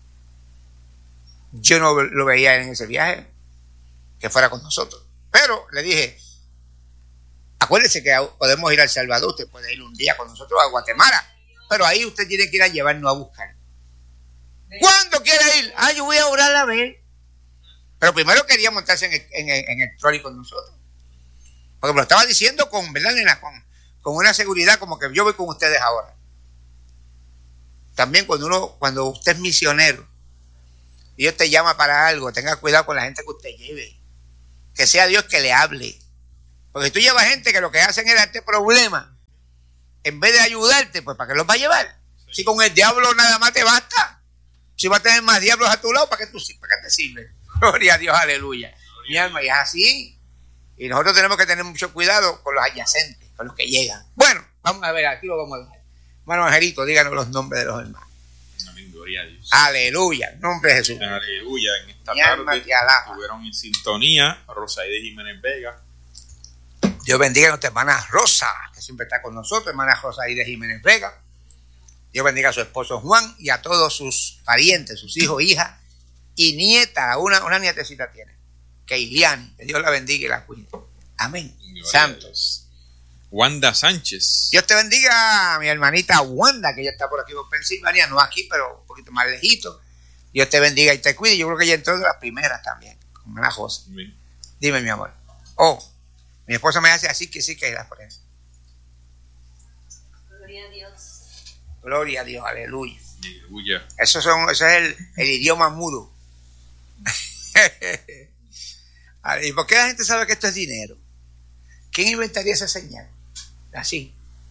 Yo no lo veía en ese viaje, que fuera con nosotros. Pero le dije, acuérdese que podemos ir a El Salvador, usted puede ir un día con nosotros a Guatemala, pero ahí usted tiene que ir a llevarnos a buscar. ¿Cuándo quiere ir? Ah, yo voy a orar a ver. Pero primero quería montarse en el, en el, en el trolley con nosotros. Porque me lo estaba diciendo con, ¿verdad, nena? Con, con una seguridad como que yo voy con ustedes ahora. también cuando uno, cuando usted es misionero, Dios te llama para algo, tenga cuidado con la gente que usted lleve. Que sea Dios que le hable. Porque tú llevas gente que lo que hacen es darte problemas. En vez de ayudarte, pues ¿para qué los va a llevar? Si con el diablo nada más te basta. Si vas a tener más diablos a tu lado, ¿para qué, tú, para qué te sirve? Gloria a Dios, aleluya. Mi alma, y es así. Y nosotros tenemos que tener mucho cuidado con los adyacentes, con los que llegan. Bueno, vamos a ver, aquí lo vamos a dejar. Hermano Angelito, díganos los nombres de los hermanos. Amén, gloria a Dios. Aleluya, en nombre de Jesús. Aleluya, en esta Mi alma tarde te alaba. estuvieron en sintonía Rosaide Jiménez Vega. Dios bendiga a nuestra hermana Rosa, que siempre está con nosotros, hermana Rosaide Jiménez Vega. Dios bendiga a su esposo Juan y a todos sus parientes, sus hijos, hijas y nietas. Una, una nietecita tiene, Keiliani. Que Dios la bendiga y la cuide. Amén. Gloria Santos. Wanda Sánchez. Dios te bendiga a mi hermanita Wanda, que ella está por aquí por Pensilvania, no aquí, pero un poquito más lejito. Dios te bendiga y te cuide. Yo creo que ella entró de las primeras también, como una José. Amén. Dime, mi amor. Oh, mi esposa me hace así que sí que es la prensa. Gloria a Dios. Gloria a Dios, aleluya. Aleluya. Eso, son, eso es el, el idioma mudo. ¿Y por qué la gente sabe que esto es dinero? ¿Quién inventaría esa señal? Así.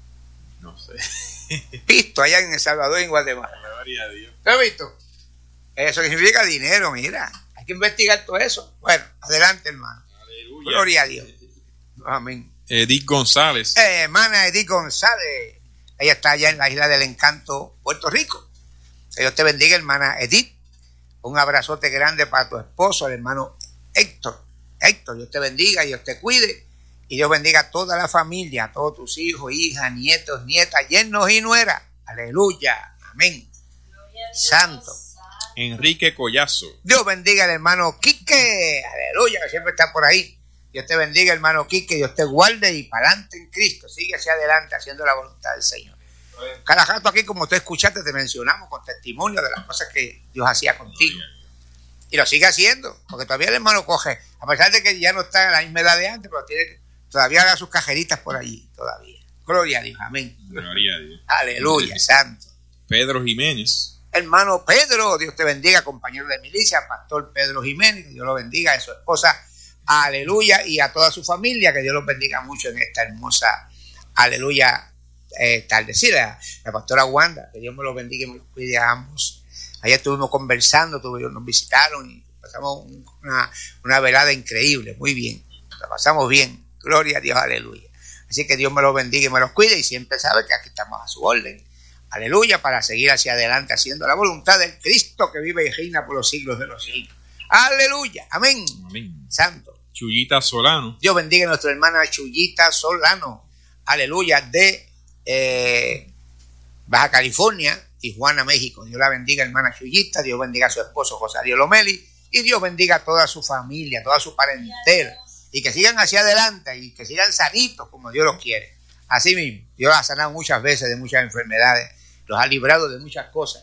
No sé. Visto allá en El Salvador y en Guatemala. Gloria a Dios. ¿Lo has visto? Eso significa dinero, mira. Hay que investigar todo eso. Bueno, adelante, hermano. Aleluya. Gloria a Dios. Amén. Edith González. Eh, hermana Edith González. Ella está allá en la Isla del Encanto, Puerto Rico. Que Dios te bendiga, hermana Edith. Un abrazote grande para tu esposo, el hermano Héctor. Héctor, Dios te bendiga y Dios te cuide. Y Dios bendiga a toda la familia, a todos tus hijos, hijas, nietos, nietas, yernos y nueras. Aleluya. Amén. Santo. Enrique Collazo. Dios bendiga al hermano Quique. Aleluya, que siempre está por ahí. Dios te bendiga, hermano Quique. Dios te guarde y para adelante en Cristo. Sigue hacia adelante haciendo la voluntad del Señor. Cada rato aquí, como tú escuchaste, te mencionamos con testimonio de las cosas que Dios hacía contigo. Y lo sigue haciendo, porque todavía el hermano coge, a pesar de que ya no está en la misma edad de antes, pero tiene, todavía haga sus cajeritas por allí, todavía. Gloria a Dios, amén. Gloria a Dios. Aleluya, santo. Pedro Jiménez. Hermano Pedro, Dios te bendiga, compañero de milicia, pastor Pedro Jiménez, que Dios lo bendiga, a su esposa, aleluya, y a toda su familia, que Dios los bendiga mucho en esta hermosa, aleluya, eh, tarde. Sí, la, la pastora Wanda, que Dios me los bendiga y me los cuide a ambos. Ayer estuvimos conversando, tuvimos, nos visitaron y pasamos una, una velada increíble, muy bien, la pasamos bien, gloria a Dios, aleluya. Así que Dios me los bendiga y me los cuide y siempre sabe que aquí estamos a su orden. Aleluya, para seguir hacia adelante haciendo la voluntad del Cristo que vive y reina por los siglos de los siglos. Aleluya, amén. Amén. Santo. Chuyita Solano. Dios bendiga a nuestra hermana Chuyita Solano. Aleluya, de eh, Baja California, Tijuana, México. Dios la bendiga, hermana Chuyita. Dios bendiga a su esposo José Ariel Lomeli. Y Dios bendiga a toda su familia, toda su parentela. Y que sigan hacia adelante y que sigan sanitos como Dios los quiere. Así mismo, Dios los ha sanado muchas veces de muchas enfermedades, los ha librado de muchas cosas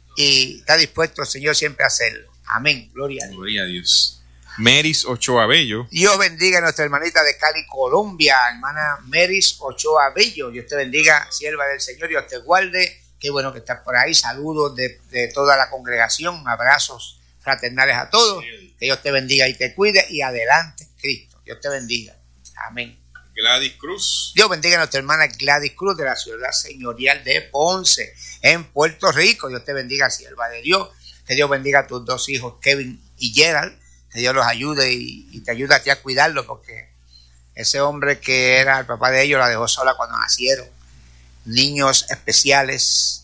y está dispuesto el Señor siempre a hacerlo. Amén, gloria a Dios. Gloria a Dios. Meris Ochoa Bello. Dios bendiga a nuestra hermanita de Cali, Colombia, hermana Meris Ochoa Bello. Dios te bendiga, sierva del Señor, Dios te guarde. Qué bueno que estás por ahí. Saludos de, de toda la congregación, abrazos fraternales a todos. Que Dios te bendiga y te cuide y adelante, Cristo. Dios te bendiga. Amén. Gladys Cruz. Dios bendiga a nuestra hermana Gladys Cruz de la ciudad señorial de Ponce, en Puerto Rico. Dios te bendiga, sierva de Dios. Que Dios bendiga a tus dos hijos, Kevin y Gerald. Que Dios los ayude y, y te ayude a ti a cuidarlos, porque ese hombre que era el papá de ellos la dejó sola cuando nacieron. Niños especiales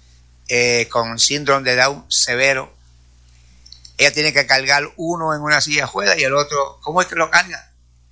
eh, con síndrome de Down severo. Ella tiene que cargar uno en una silla de ruedas y el otro, ¿cómo es que lo carga?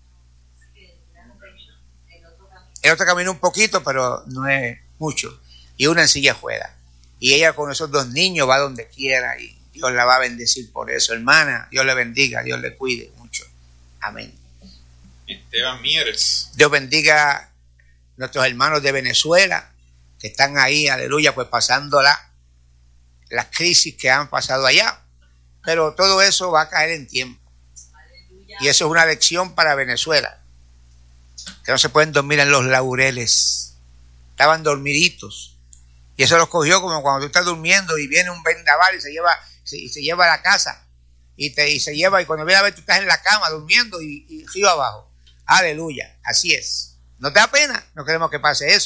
El otro camina un poquito, pero no es mucho. Y una en silla de ruedas. Y ella con esos dos niños va donde quiera y Dios la va a bendecir por eso. Hermana, Dios le bendiga, Dios le cuide mucho. Amén. Esteban Mieres. Dios bendiga a nuestros hermanos de Venezuela que están ahí, aleluya, pues pasando la, las crisis que han pasado allá. Pero todo eso va a caer en tiempo. Aleluya. Y eso es una lección para Venezuela. Que no se pueden dormir en los laureles. Estaban dormiditos. Y eso los cogió como cuando tú estás durmiendo y viene un vendaval y se lleva, se, y se lleva a la casa. Y, te, y se lleva, y cuando viene a ver, tú estás en la cama durmiendo y, y río abajo. Aleluya, así es. ¿No te da pena? No queremos que pase eso.